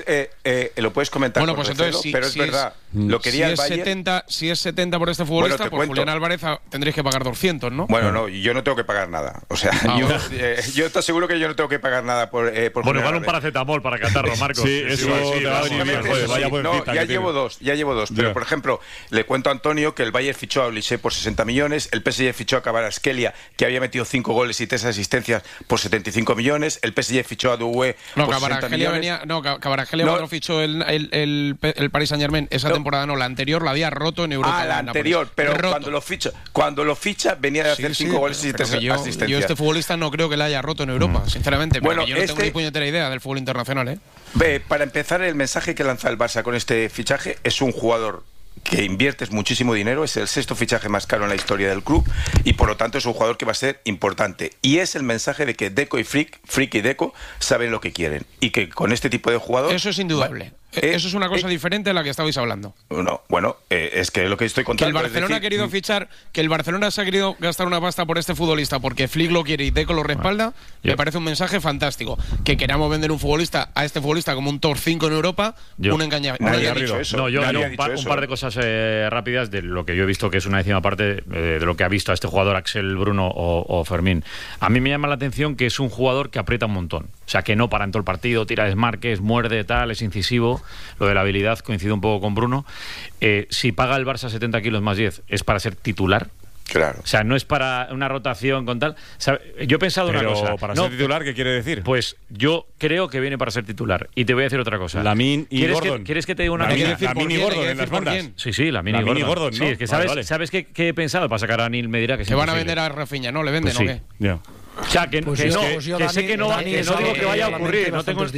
lo puedes comentar. Bueno, pues entonces, pero es verdad, lo quería el Bayern. Si es 70 por este futbolista, por Julián Álvarez tendréis que pagar 200, ¿no? Bueno, no, yo no tengo que pagar nada. O sea, yo te aseguro que yo no tengo que pagar nada por bueno, igual un paracetamol para catarro, Marcos. Sí, eso te va a venir bien. Ya llevo dos. Pero, por ejemplo, le cuento a Antonio que el Bayern fichó a Olise por 60 millones, el PSG fichó a Kvaratskhelia, que había metido 5 goles y 3 asistencias, por 75 millones, el PSG fichó a Doué por 60 millones. Kvaratskhelia cuando fichó el Paris Saint-Germain esa temporada, la anterior la había roto en Europa. La anterior, pero cuando lo ficha venía de hacer 5 goles y 3 asistencias. Yo este futbolista no creo que la haya roto en Europa, sinceramente, pero yo no tengo ni puñetera idea del fútbol internacional, Para empezar, el mensaje que lanza el Barça con este fichaje es un jugador que inviertes muchísimo dinero, es el 6º fichaje más caro en la historia del club y por lo tanto es un jugador que va a ser importante, y es el mensaje de que Deco y Frick y Deco saben lo que quieren y que con este tipo de jugador... Eso es indudable. Eso es una cosa diferente de la que estabais hablando. No, bueno, es que lo que estoy contando... Que el Barcelona ha querido fichar, que el Barcelona se ha querido gastar una pasta por este futbolista porque Flick lo quiere y Deco lo respalda, me parece un mensaje fantástico. Que queramos vender a este futbolista como un top 5 en Europa, un engañamiento. Nadie ha dicho eso. No, yo un par de cosas rápidas de lo que yo he visto, que es una décima parte de lo que ha visto a este jugador Axel, Bruno o Fermín. A mí me llama la atención que es un jugador que aprieta un montón. O sea, que no para en todo el partido, tira desmarques, muerde, tal, es incisivo. Lo de la habilidad coincide un poco con Bruno. Si paga el Barça 70 kilos más 10, ¿es para ser titular? Claro. O sea, no es para una rotación con tal... Yo he pensado una cosa. ¿Para ser titular qué quiere decir? Pues yo creo que viene para ser titular. Y te voy a decir otra cosa. Lamine y Gordon. ¿Quieres que te diga una cosa? Lamine y Gordon en las bandas. Sí, Lamine y Gordon. ¿no? Sí, es que ¿sabes qué he pensado? Para sacar a Neil me dirá que se van a vender a Rafinha, ¿no? ¿Le venden pues o qué? Yeah. O sea, que sé que no digo que vaya a ocurrir,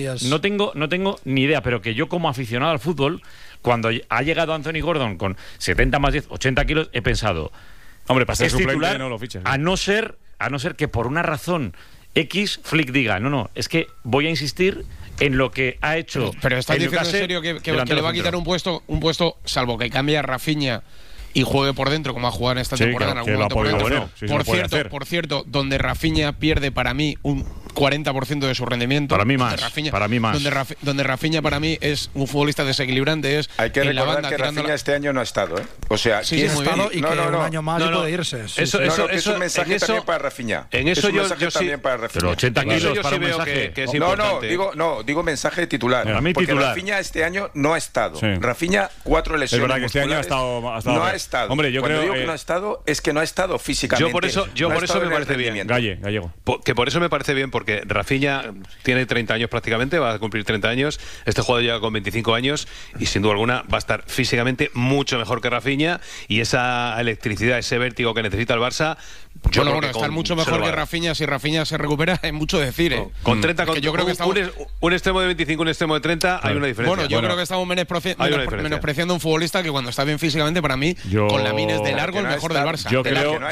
no tengo ni idea, pero que yo como aficionado al fútbol, cuando ha llegado Anthony Gordon con 70 más 10, 80 kilos, he pensado, hombre, para ser suplente titular, no lo fiches, ¿no? a no ser que por una razón X Flick diga, no, es que voy a insistir en lo que ha hecho. Pero estás diciendo en serio que le va a quitar un puesto, salvo que cambie a Rafinha y juegue por dentro como ha jugado en esta temporada en algún momento por dentro. Por cierto, donde Rafinha pierde para mí un 40% de su rendimiento. Para mí más. Donde Rafinha para mí es un futbolista desequilibrante. Hay que recordar que Rafinha este año no ha estado, O sea, sí, ha estado y que un año más puede irse. Eso es un mensaje también para Rafinha. En eso yo sí. Pero 80 kilos para un mensaje. Que es importante. Digo mensaje titular. Porque Rafinha este año no ha estado. Rafinha 4 lesiones. Es verdad que este año ha estado. No ha estado. Hombre, yo creo que no ha estado, es que no ha estado físicamente. Yo por eso me parece bien. Gallego. Que por eso me parece bien, porque Rafinha tiene 30 años prácticamente, va a cumplir 30 años. Este jugador llega con 25 años y sin duda alguna va a estar físicamente mucho mejor que Rafinha, y esa electricidad, ese vértigo que necesita el Barça. Estar mucho mejor que Rafinha, si Rafinha se recupera, es mucho decir, Con 30, yo creo que un extremo de 25, un extremo de 30, hay una diferencia. Bueno, yo creo que estamos menospreciando un futbolista que cuando está bien físicamente, para mí, con Lamine es de largo el mejor del Barça. Yo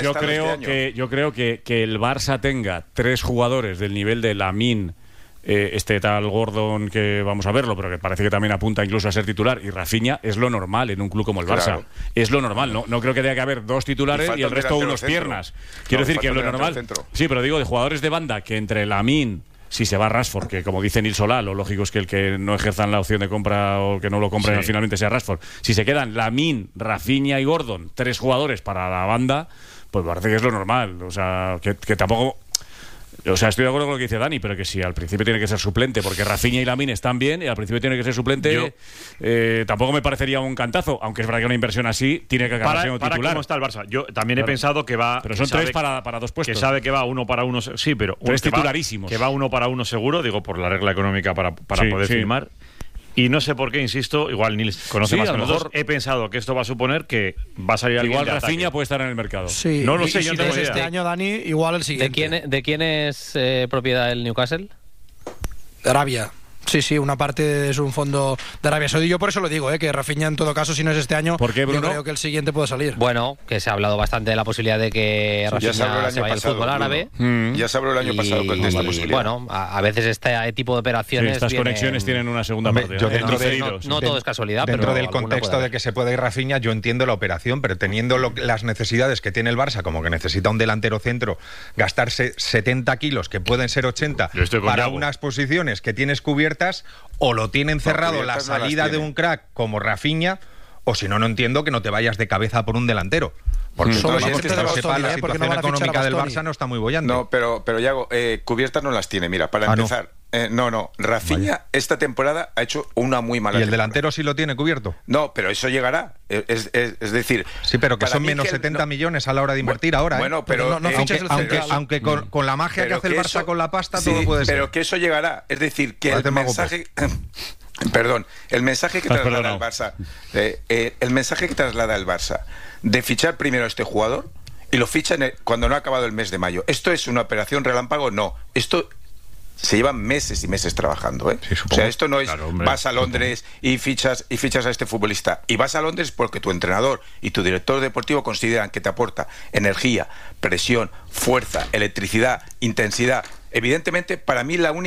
creo que el Barça tenga 3 jugadores del nivel de Lamine, este tal Gordon, que vamos a verlo, pero que parece que también apunta incluso a ser titular, y Rafinha, es lo normal en un club como el Barça. Claro. Es lo normal, no creo que tenga que haber 2 titulares y el resto unos piernas. Quiero decir que es lo normal. Sí, pero digo, de jugadores de banda, que entre Lamine, si se va Rashford, que como dice Nil Solá, lo lógico es que el que no ejerzan la opción de compra o que no lo compren finalmente sea Rashford. Si se quedan Lamine, Rafinha y Gordon, 3 jugadores para la banda, pues parece que es lo normal. O sea, que tampoco... O sea, estoy de acuerdo con lo que dice Dani, pero que si al principio tiene que ser suplente, porque Rafinha y Lamine están bien, y al principio tiene que ser suplente, tampoco me parecería un cantazo, aunque es verdad que una inversión así tiene que acabar siendo titular. ¿Cómo está el Barça? Yo también he pensado que va... Pero son 3 para 2 puestos. Que sabe que va 1 para 1, sí, pero... 3 titularísimos. Que va 1 para 1 seguro, digo, por la regla económica para poder firmar. Y no sé por qué, insisto, igual Nils conoce más que nosotros. He pensado que esto va a suponer que va a salir alguien igual Rafinha puede estar en el mercado. Sí, no lo sé, yo no tengo idea. Este año, Dani, igual el siguiente. ¿De quién es propiedad el Newcastle? De Arabia. Sí, una parte es un fondo de Arabia Saudí. Yo por eso lo digo, que Rafinha en todo caso, si no es este año, ¿por qué, Bruno? Yo creo que el siguiente puede salir. Bueno, que se ha hablado bastante de la posibilidad de que Rafinha se vaya al fútbol árabe. Ya se habló el año pasado con esta posibilidad. Bueno, a veces este tipo de operaciones... estas conexiones tienen una segunda parte. No todo es casualidad, dentro pero del contexto de que se puede ir Rafinha, yo entiendo la operación, pero teniendo las necesidades que tiene el Barça, como que necesita un delantero centro, gastarse 70 kilos, que pueden ser 80, para unas posiciones que tienes cubiertas, o lo tienen cerrado la salida de un crack como Rafinha, o si no, no entiendo que no te vayas de cabeza por un delantero. Porque solo la situación económica del Barça no está muy bollante. No, pero Yago, cubiertas no las tiene. Mira, para empezar, Rafinha esta temporada ha hecho una muy mala temporada. ¿Y el delantero sí lo tiene cubierto? No, pero eso llegará. Es decir... Sí, pero que son menos 70 millones a la hora de invertir ahora. Bueno, pero... aunque con la magia que hace el Barça con la pasta, todo puede ser. Pero que eso llegará. Es decir, que el mensaje... Perdón, el mensaje que traslada el Barça, el mensaje que traslada el Barça de fichar primero a este jugador y lo fichan cuando no ha acabado el mes de mayo. ¿Esto es una operación relámpago? No. Esto se llevan meses y meses trabajando, ¿eh? Sí, o sea, esto no es vas a Londres y fichas a este futbolista. Y vas a Londres porque tu entrenador y tu director deportivo consideran que te aporta energía, presión, fuerza, electricidad, intensidad. Evidentemente, para mí la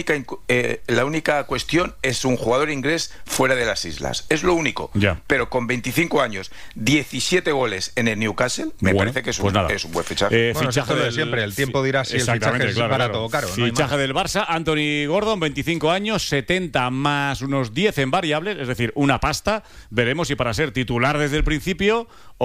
única cuestión es un jugador inglés fuera de las islas. Es lo único. Pero con 25 años, 17 goles en el Newcastle, me parece que es un buen fichaje. Fichaje de siempre. El tiempo dirá si el fichaje es barato o caro. Fichaje del Barça, Anthony Gordon, 25 años, 70 más unos 10 en variables, es decir, una pasta. Veremos si para ser titular desde el principio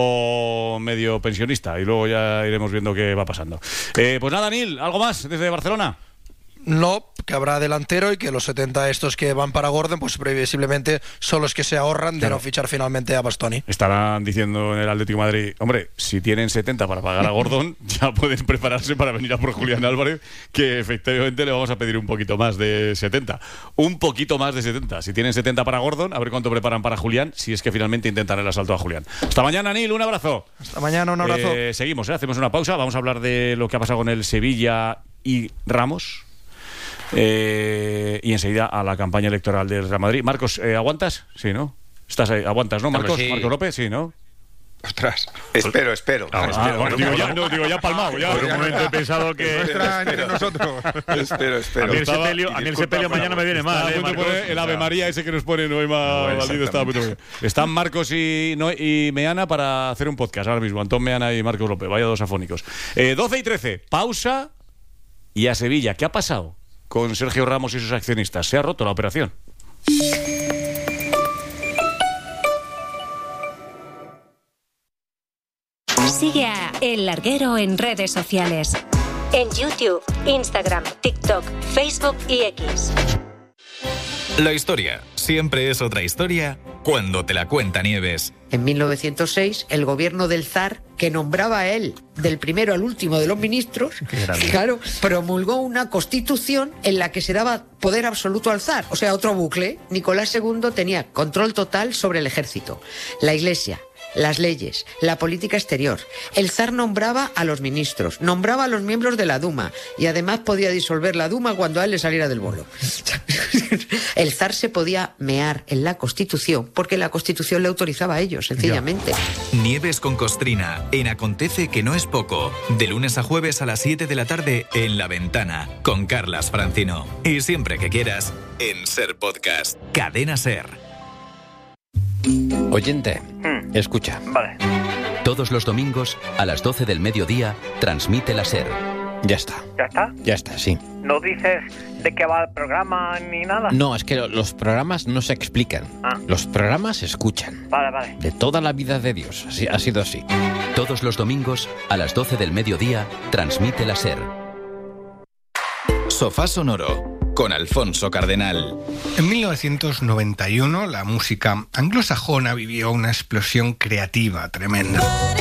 o medio pensionista. Y luego ya iremos viendo qué va pasando. Pues nada, Nil, ¿algo más desde Barcelona? No, que habrá delantero y que los 70 estos que van para Gordon, pues previsiblemente son los que se ahorran de no fichar finalmente a Bastoni. Estarán diciendo en el Atlético de Madrid, hombre, si tienen 70 para pagar a Gordon, ya pueden prepararse para venir a por Julián Álvarez, que efectivamente le vamos a pedir un poquito más de 70. Un poquito más de 70. Si tienen 70 para Gordon, a ver cuánto preparan para Julián, si es que finalmente intentan el asalto a Julián. Hasta mañana, Nil, un abrazo. Hasta mañana, un abrazo. Seguimos, hacemos una pausa, vamos a hablar de lo que ha pasado con el Sevilla y Ramos. Y enseguida a la campaña electoral del Real Madrid. Marcos, ¿aguantas? Sí, ¿no? Estás ahí, aguantas, ¿no, Marcos? Sí. Marcos López, sí, ¿no? Ostras, espero. Digo, ya palmado. Ya. Por un momento he pensado que... entre nosotros. Espero. A mí el sepelio mañana me viene mal. El Ave María ese que nos pone Noema Valdito está muy bien. Están Marcos y Meana para hacer un podcast ahora mismo. Antón Meana y Marcos López. Vaya dos afónicos. 12 y 13. Pausa. Y a Sevilla. ¿Qué ha pasado con Sergio Ramos y sus accionistas? ¿Se ha roto la operación? Sigue a El Larguero en redes sociales. En YouTube, Instagram, TikTok, Facebook y X. La historia siempre es otra historia cuando te la cuenta Nieves. En 1906, el gobierno del zar, que nombraba a él del primero al último de los ministros, claro, promulgó una constitución en la que se daba poder absoluto al zar. O sea, otro bucle. Nicolás II tenía control total sobre el ejército, la iglesia, las leyes, la política exterior. El zar nombraba a los ministros, nombraba a los miembros de la Duma y además podía disolver la Duma cuando a él le saliera del bolo. El zar se podía mear en la Constitución porque la Constitución le autorizaba a ellos, sencillamente. Nieves con Costrina, en Acontece que no es poco. De lunes a jueves a las 7 de la tarde en La Ventana, con Carlas Francino. Y siempre que quieras, en Ser Podcast. Cadena Ser. Oyente, escucha. Vale. Todos los domingos, a las 12 del mediodía, transmite la SER, Ya está. ¿Ya está? Ya está, sí. ¿No dices de qué va el programa ni nada? No, es que los programas no se explican. Los programas se escuchan. Vale. De toda la vida de Dios. Así, ha sido así. Todos los domingos, a las 12 del mediodía, transmite la SER. Sofá Sonoro, con Alfonso Cardenal. En 1991, la música anglosajona vivió una explosión creativa tremenda.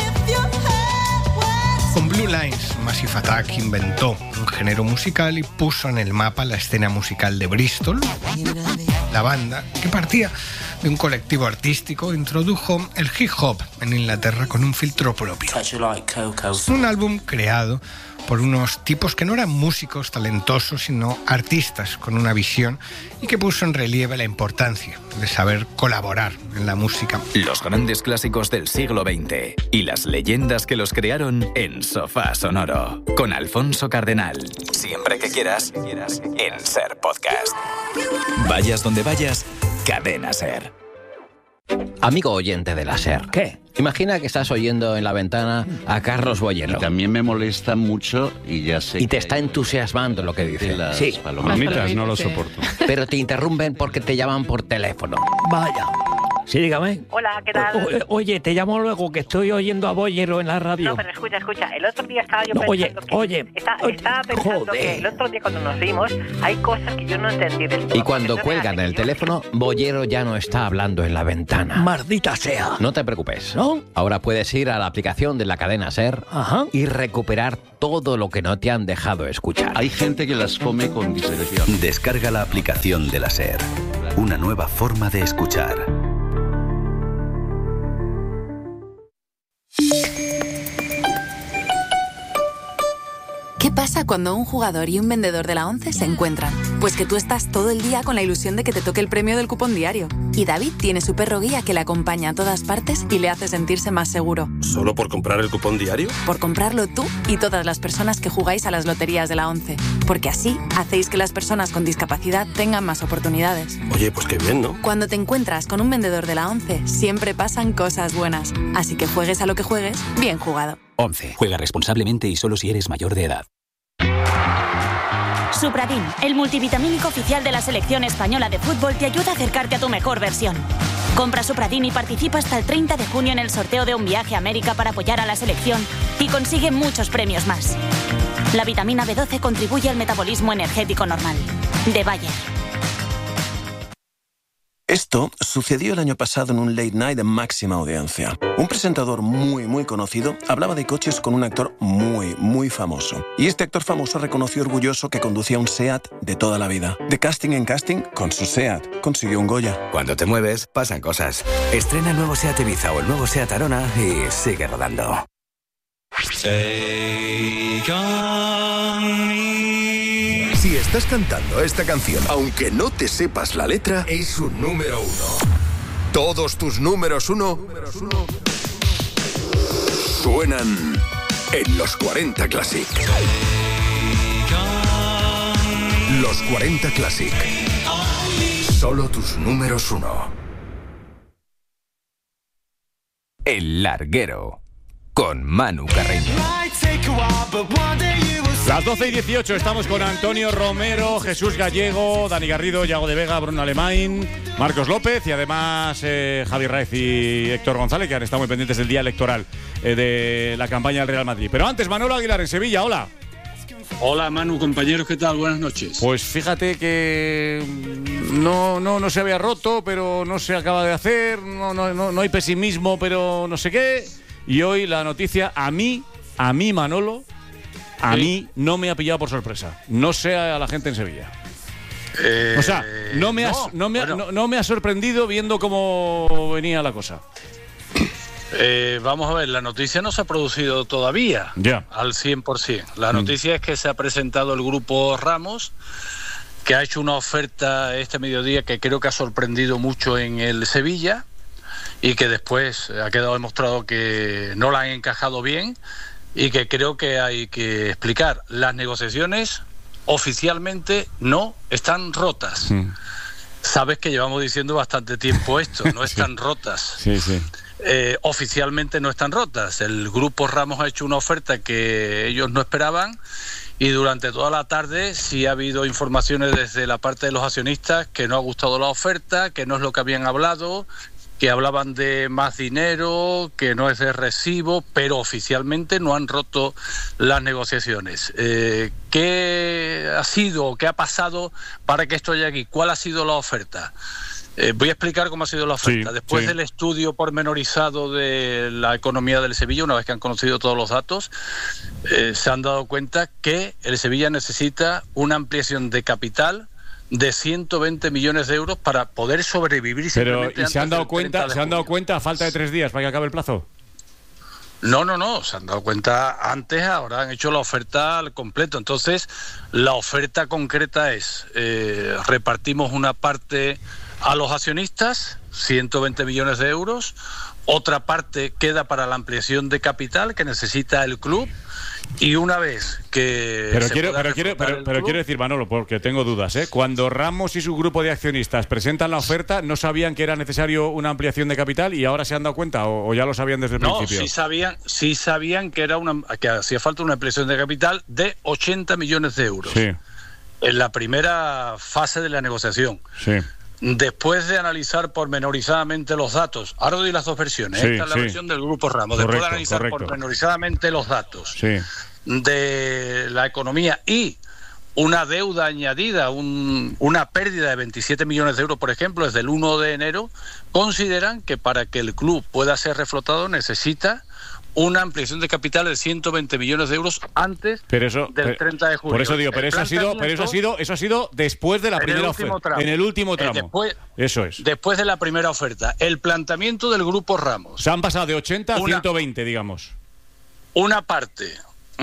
Con Blue Lines, Massive Attack inventó un género musical y puso en el mapa la escena musical de Bristol. La banda, que partía de un colectivo artístico, introdujo el hip hop en Inglaterra con un filtro propio. Un álbum creado por unos tipos que no eran músicos talentosos, sino artistas con una visión, y que puso en relieve la importancia de saber colaborar en la música. Los grandes clásicos del siglo XX y las leyendas que los crearon en Sofá Sonoro, con Alfonso Cardenal. Siempre que quieras, en SER Podcast. Vayas donde vayas, Cadena SER. Amigo oyente de la SER. ¿Qué? Imagina que estás oyendo en la ventana a Carlos Boyero. También me molesta mucho y ya sé. Y te está entusiasmando lo que dice. Sí. Palomitas no lo soporto. Pero te interrumpen porque te llaman por teléfono. Vaya. Sí, dígame. Hola, ¿qué tal? Oye, te llamo luego, que estoy oyendo a Boyero en la radio. No, pero escucha. El otro día estaba yo pensando estaba pensando que el otro día cuando nos vimos hay cosas que yo no entendí del todo. Y cuando cuelgan el teléfono, Boyero ya no está hablando en la ventana. Maldita sea. No te preocupes. ¿No? Ahora puedes ir a la aplicación de la cadena SER y recuperar todo lo que no te han dejado escuchar. Hay gente que las come con discreción. Descarga la aplicación de la SER. Una nueva forma de escuchar. ¿Qué pasa cuando un jugador y un vendedor de la ONCE se encuentran? Pues que tú estás todo el día con la ilusión de que te toque el premio del cupón diario. Y David tiene su perro guía que le acompaña a todas partes y le hace sentirse más seguro. ¿Solo por comprar el cupón diario? Por comprarlo tú y todas las personas que jugáis a las loterías de la ONCE. Porque así hacéis que las personas con discapacidad tengan más oportunidades. Oye, pues qué bien, ¿no? Cuando te encuentras con un vendedor de la ONCE, siempre pasan cosas buenas. Así que juegues a lo que juegues, bien jugado. ONCE. Juega responsablemente y solo si eres mayor de edad. Supradin, el multivitamínico oficial de la selección española de fútbol, te ayuda a acercarte a tu mejor versión. Compra Supradin y participa hasta el 30 de junio en el sorteo de un viaje a América para apoyar a la selección y consigue muchos premios más. La vitamina B12 contribuye al metabolismo energético normal. De Bayer. Esto sucedió el año pasado en un late night de máxima audiencia. Un presentador muy conocido hablaba de coches con un actor muy famoso. Y este actor famoso reconoció orgulloso que conducía un SEAT de toda la vida. De casting en casting, con su SEAT, consiguió un Goya. Cuando te mueves, pasan cosas. Estrena el nuevo SEAT Ibiza o el nuevo SEAT Arona y sigue rodando. Si estás cantando esta canción, aunque no te sepas la letra, es un número 1. Todos tus números 1 suenan en los 40 Classic. Los 40 Classic. Solo tus números 1. El Larguero, con Manu Carreño. Las 12:18 estamos con Antonio Romero, Jesús Gallego, Dani Garrido, Yago de Vega, Bruno Alemán, Marcos López y además Javi Raez y Héctor González, que han estado muy pendientes del día electoral de la campaña del Real Madrid. Pero antes, Manolo Aguilar en Sevilla, hola. Hola Manu, compañeros, ¿qué tal? Buenas noches. Pues fíjate que no se había roto, pero no se acaba de hacer, no hay pesimismo, pero no sé qué. Y hoy la noticia a mí Manolo, a mí no me ha pillado por sorpresa. No sé a la gente en Sevilla. O sea, no me ha sorprendido viendo cómo venía la cosa. Vamos a ver, la noticia no se ha producido todavía al 100%. La noticia es que se ha presentado el grupo Ramos, que ha hecho una oferta este mediodía que creo que ha sorprendido mucho en el Sevilla y que después ha quedado demostrado que no la han encajado bien y que creo que hay que explicar. Las negociaciones oficialmente no están rotas. Sabes que llevamos diciendo bastante tiempo esto, no están rotas. Sí. Oficialmente no están rotas. El grupo Ramos ha hecho una oferta que ellos no esperaban y durante toda la tarde sí ha habido informaciones desde la parte de los accionistas que no ha gustado la oferta, que no es lo que habían hablado, que hablaban de más dinero, que no es de recibo, pero oficialmente no han roto las negociaciones. ¿Qué ha sido, qué ha pasado para que esto llegue aquí? ¿Cuál ha sido la oferta? Voy a explicar cómo ha sido la oferta. Después del estudio pormenorizado de la economía del Sevilla, una vez que han conocido todos los datos, se han dado cuenta que el Sevilla necesita una ampliación de capital de 120 millones de euros para poder sobrevivir. Pero ¿y se han dado cuenta a falta de 3 días para que acabe el plazo? No, se han dado cuenta antes, ahora han hecho la oferta al completo. Entonces, la oferta concreta es, repartimos una parte a los accionistas, 120 millones de euros, otra parte queda para la ampliación de capital que necesita el club, y una vez que... Pero quiero decir, Manolo, porque tengo dudas, ¿eh? Cuando Ramos y su grupo de accionistas presentan la oferta, ¿no sabían que era necesario una ampliación de capital y ahora se han dado cuenta o ya lo sabían desde el principio? No, sí sabían que hacía falta una ampliación de capital de 80 millones de euros. Sí. En la primera fase de la negociación. Sí. Después de analizar pormenorizadamente los datos, ahora doy las dos versiones, esta es la versión del Grupo Ramos, después de analizar pormenorizadamente los datos de la economía y una deuda añadida, una pérdida de 27 millones de euros, por ejemplo, desde el 1 de enero, consideran que para que el club pueda ser reflotado necesita una ampliación de capital de 120 millones de euros antes del 30 de julio. Por eso digo, eso ha sido después de la primera oferta. En el último tramo. Eso es. Después de la primera oferta. El planteamiento del Grupo Ramos. Se han pasado de 80 a 120, digamos. Una parte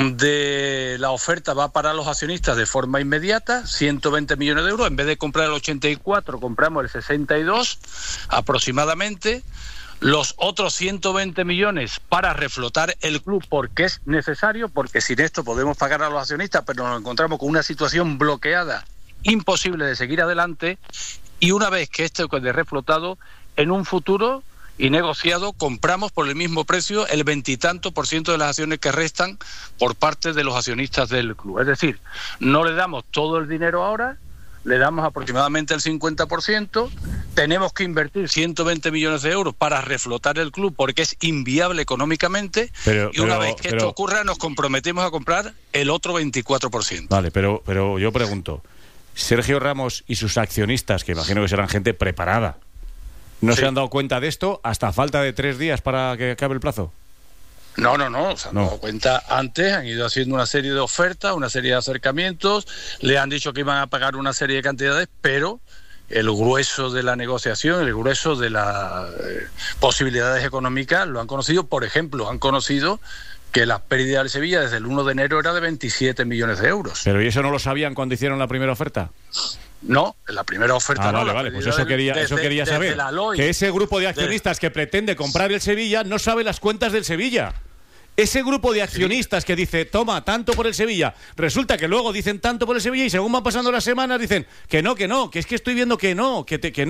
de la oferta va para los accionistas de forma inmediata, 120 millones de euros. En vez de comprar el 84, compramos el 62 aproximadamente. Los otros 120 millones para reflotar el club porque es necesario, porque sin esto podemos pagar a los accionistas, pero nos encontramos con una situación bloqueada, imposible de seguir adelante, y una vez que esto quede reflotado, en un futuro y negociado, compramos por el mismo precio el 20 y tanto % de las acciones que restan por parte de los accionistas del club. Es decir, no le damos todo el dinero ahora, le damos aproximadamente el 50%, tenemos que invertir 120 millones de euros para reflotar el club porque es inviable económicamente, y una vez que esto ocurra nos comprometemos a comprar el otro 24%. Vale, pero yo pregunto, Sergio Ramos y sus accionistas, que imagino que serán gente preparada, ¿no se han dado cuenta de esto hasta falta de 3 días para que acabe el plazo? No, se han dado cuenta antes, han ido haciendo una serie de ofertas, una serie de acercamientos, le han dicho que iban a pagar una serie de cantidades, pero el grueso de la negociación, el grueso de las posibilidades económicas lo han conocido. Por ejemplo, han conocido que la pérdida del Sevilla desde el 1 de enero era de 27 millones de euros. ¿Pero y eso no lo sabían cuando hicieron la primera oferta? No, en la primera oferta no. Vale, pues eso quería saber. Que ese grupo de accionistas que pretende comprar el Sevilla no sabe las cuentas del Sevilla. Ese grupo de accionistas que dice, toma, tanto por el Sevilla, resulta que luego dicen tanto por el Sevilla y según van pasando las semanas dicen que no, que es que estoy viendo que no.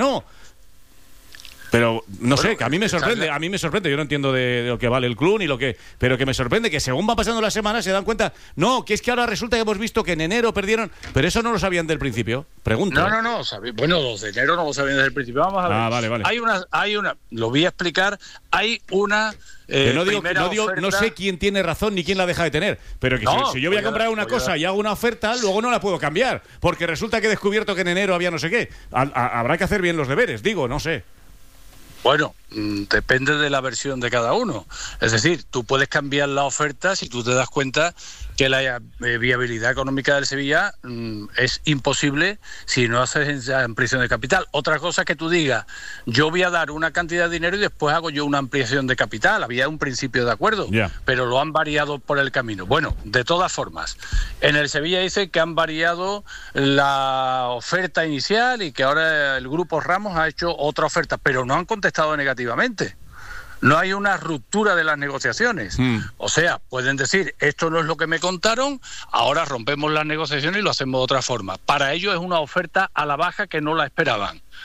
Pero no sé, que a mí me sorprende, yo no entiendo de lo que vale el club ni lo que, pero que me sorprende que según van pasando las semanas se dan cuenta, no, que es que ahora resulta que hemos visto que en enero perdieron, pero eso no lo sabían del principio, pregunto. No, bueno, los de enero no lo sabían desde el principio, vamos a ver. Vale. Hay una, lo voy a explicar, hay una no sé quién tiene razón ni quién la deja de tener, pero que si yo voy a comprar una cosa y hago una oferta, luego no la puedo cambiar, porque resulta que he descubierto que en enero había no sé qué. Habrá que hacer bien los deberes, digo, no sé. Bueno, depende de la versión de cada uno. Es decir, tú puedes cambiar la oferta si tú te das cuenta que la viabilidad económica del Sevilla es imposible si no haces ampliación de capital. Otra cosa es que tú digas, yo voy a dar una cantidad de dinero y después hago yo una ampliación de capital. Había un principio de acuerdo, pero lo han variado por el camino. Bueno, de todas formas, en el Sevilla dice que han variado la oferta inicial y que ahora el Grupo Ramos ha hecho otra oferta, pero no han contestado negativamente. No hay una ruptura de las negociaciones. O sea, pueden decir, esto no es lo que me contaron, ahora rompemos las negociaciones y lo hacemos de otra forma. Para ellos es una oferta a la baja que no la esperaban.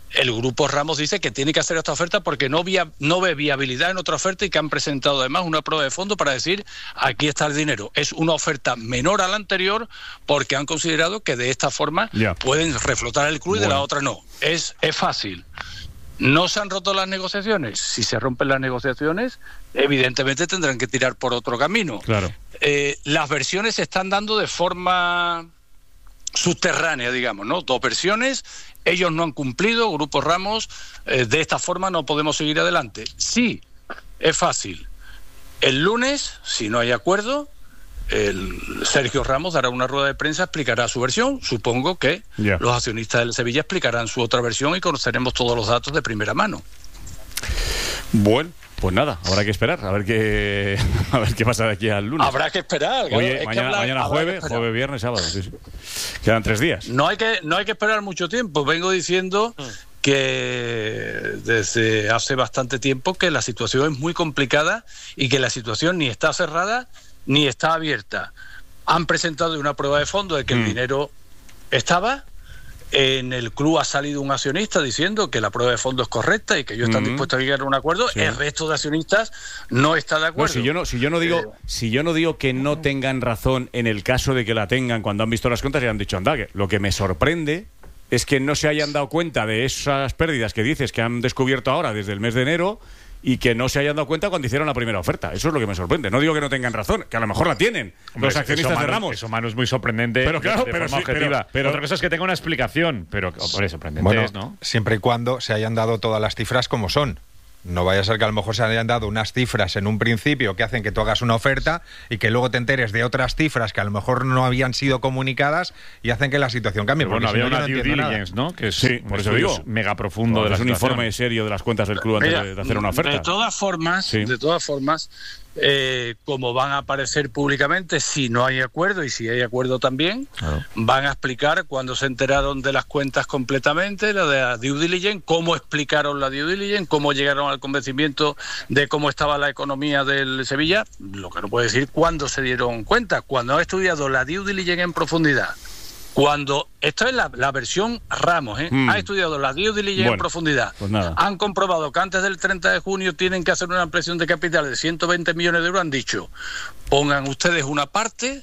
el Grupo Ramos dice que tiene que hacer esta oferta porque no ve viabilidad en otra oferta y que han presentado además una prueba de fondo para decir aquí está el dinero. Es una oferta menor a la anterior porque han considerado que de esta forma pueden reflotar el club y de la otra no. Es fácil. ¿No se han roto las negociaciones? Si se rompen las negociaciones, evidentemente tendrán que tirar por otro camino. Claro. Las versiones se están dando de forma subterránea, digamos, ¿no? 2 versiones, ellos no han cumplido, Grupo Ramos, de esta forma no podemos seguir adelante. Sí, es fácil. El lunes, si no hay acuerdo, Sergio Ramos dará una rueda de prensa, explicará su versión. Supongo que los accionistas del Sevilla explicarán su otra versión y conoceremos todos los datos de primera mano. Bueno, pues nada, habrá que esperar, a ver qué pasa de aquí al lunes. Habrá que esperar. Oye, mañana jueves, viernes, sábado. Sí. Quedan 3 días. No hay que esperar mucho tiempo. Vengo diciendo que desde hace bastante tiempo que la situación es muy complicada y que la situación ni está cerrada ni está abierta. Han presentado una prueba de fondo de que el dinero estaba. En el club ha salido un accionista diciendo que la prueba de fondo es correcta y que ellos están dispuestos a llegar a un acuerdo. Sí. El resto de accionistas no está de acuerdo. Bueno, si yo no digo que no tengan razón en el caso de que la tengan cuando han visto las cuentas y han dicho, anda, que lo que me sorprende es que no se hayan dado cuenta de esas pérdidas que dices que han descubierto ahora desde el mes de enero y que no se hayan dado cuenta cuando hicieron la primera oferta. Eso es lo que me sorprende. No digo que no tengan razón, que a lo mejor la tienen. Hombre, los accionistas de Ramos. Eso, Manu, es muy sorprendente, pero claro, de forma objetiva. Pero otra cosa es que tenga una explicación, pero sorprendente es, ¿no? Siempre y cuando se hayan dado todas las cifras como son. No vaya a ser que a lo mejor se hayan dado unas cifras en un principio que hacen que tú hagas una oferta y que luego te enteres de otras cifras que a lo mejor no habían sido comunicadas y hacen que la situación cambie. Bueno, había una due diligence, ¿no? Que es, por eso digo, mega profundo de la situación. Es un informe serio de las cuentas del club antes de hacer una oferta. De todas formas, como van a aparecer públicamente, si no hay acuerdo y si hay acuerdo también, van a explicar cuándo se enteraron de las cuentas completamente, la de la due diligence, cómo explicaron la due diligence, cómo llegaron al convencimiento de cómo estaba la economía del Sevilla. Lo que no puede decir cuándo se dieron cuenta, cuando han estudiado la due diligence en profundidad. Esto es la versión Ramos, ha estudiado la due diligence en profundidad. Pues nada. Han comprobado que antes del 30 de junio tienen que hacer una ampliación de capital de 120 millones de euros. Han dicho, pongan ustedes una parte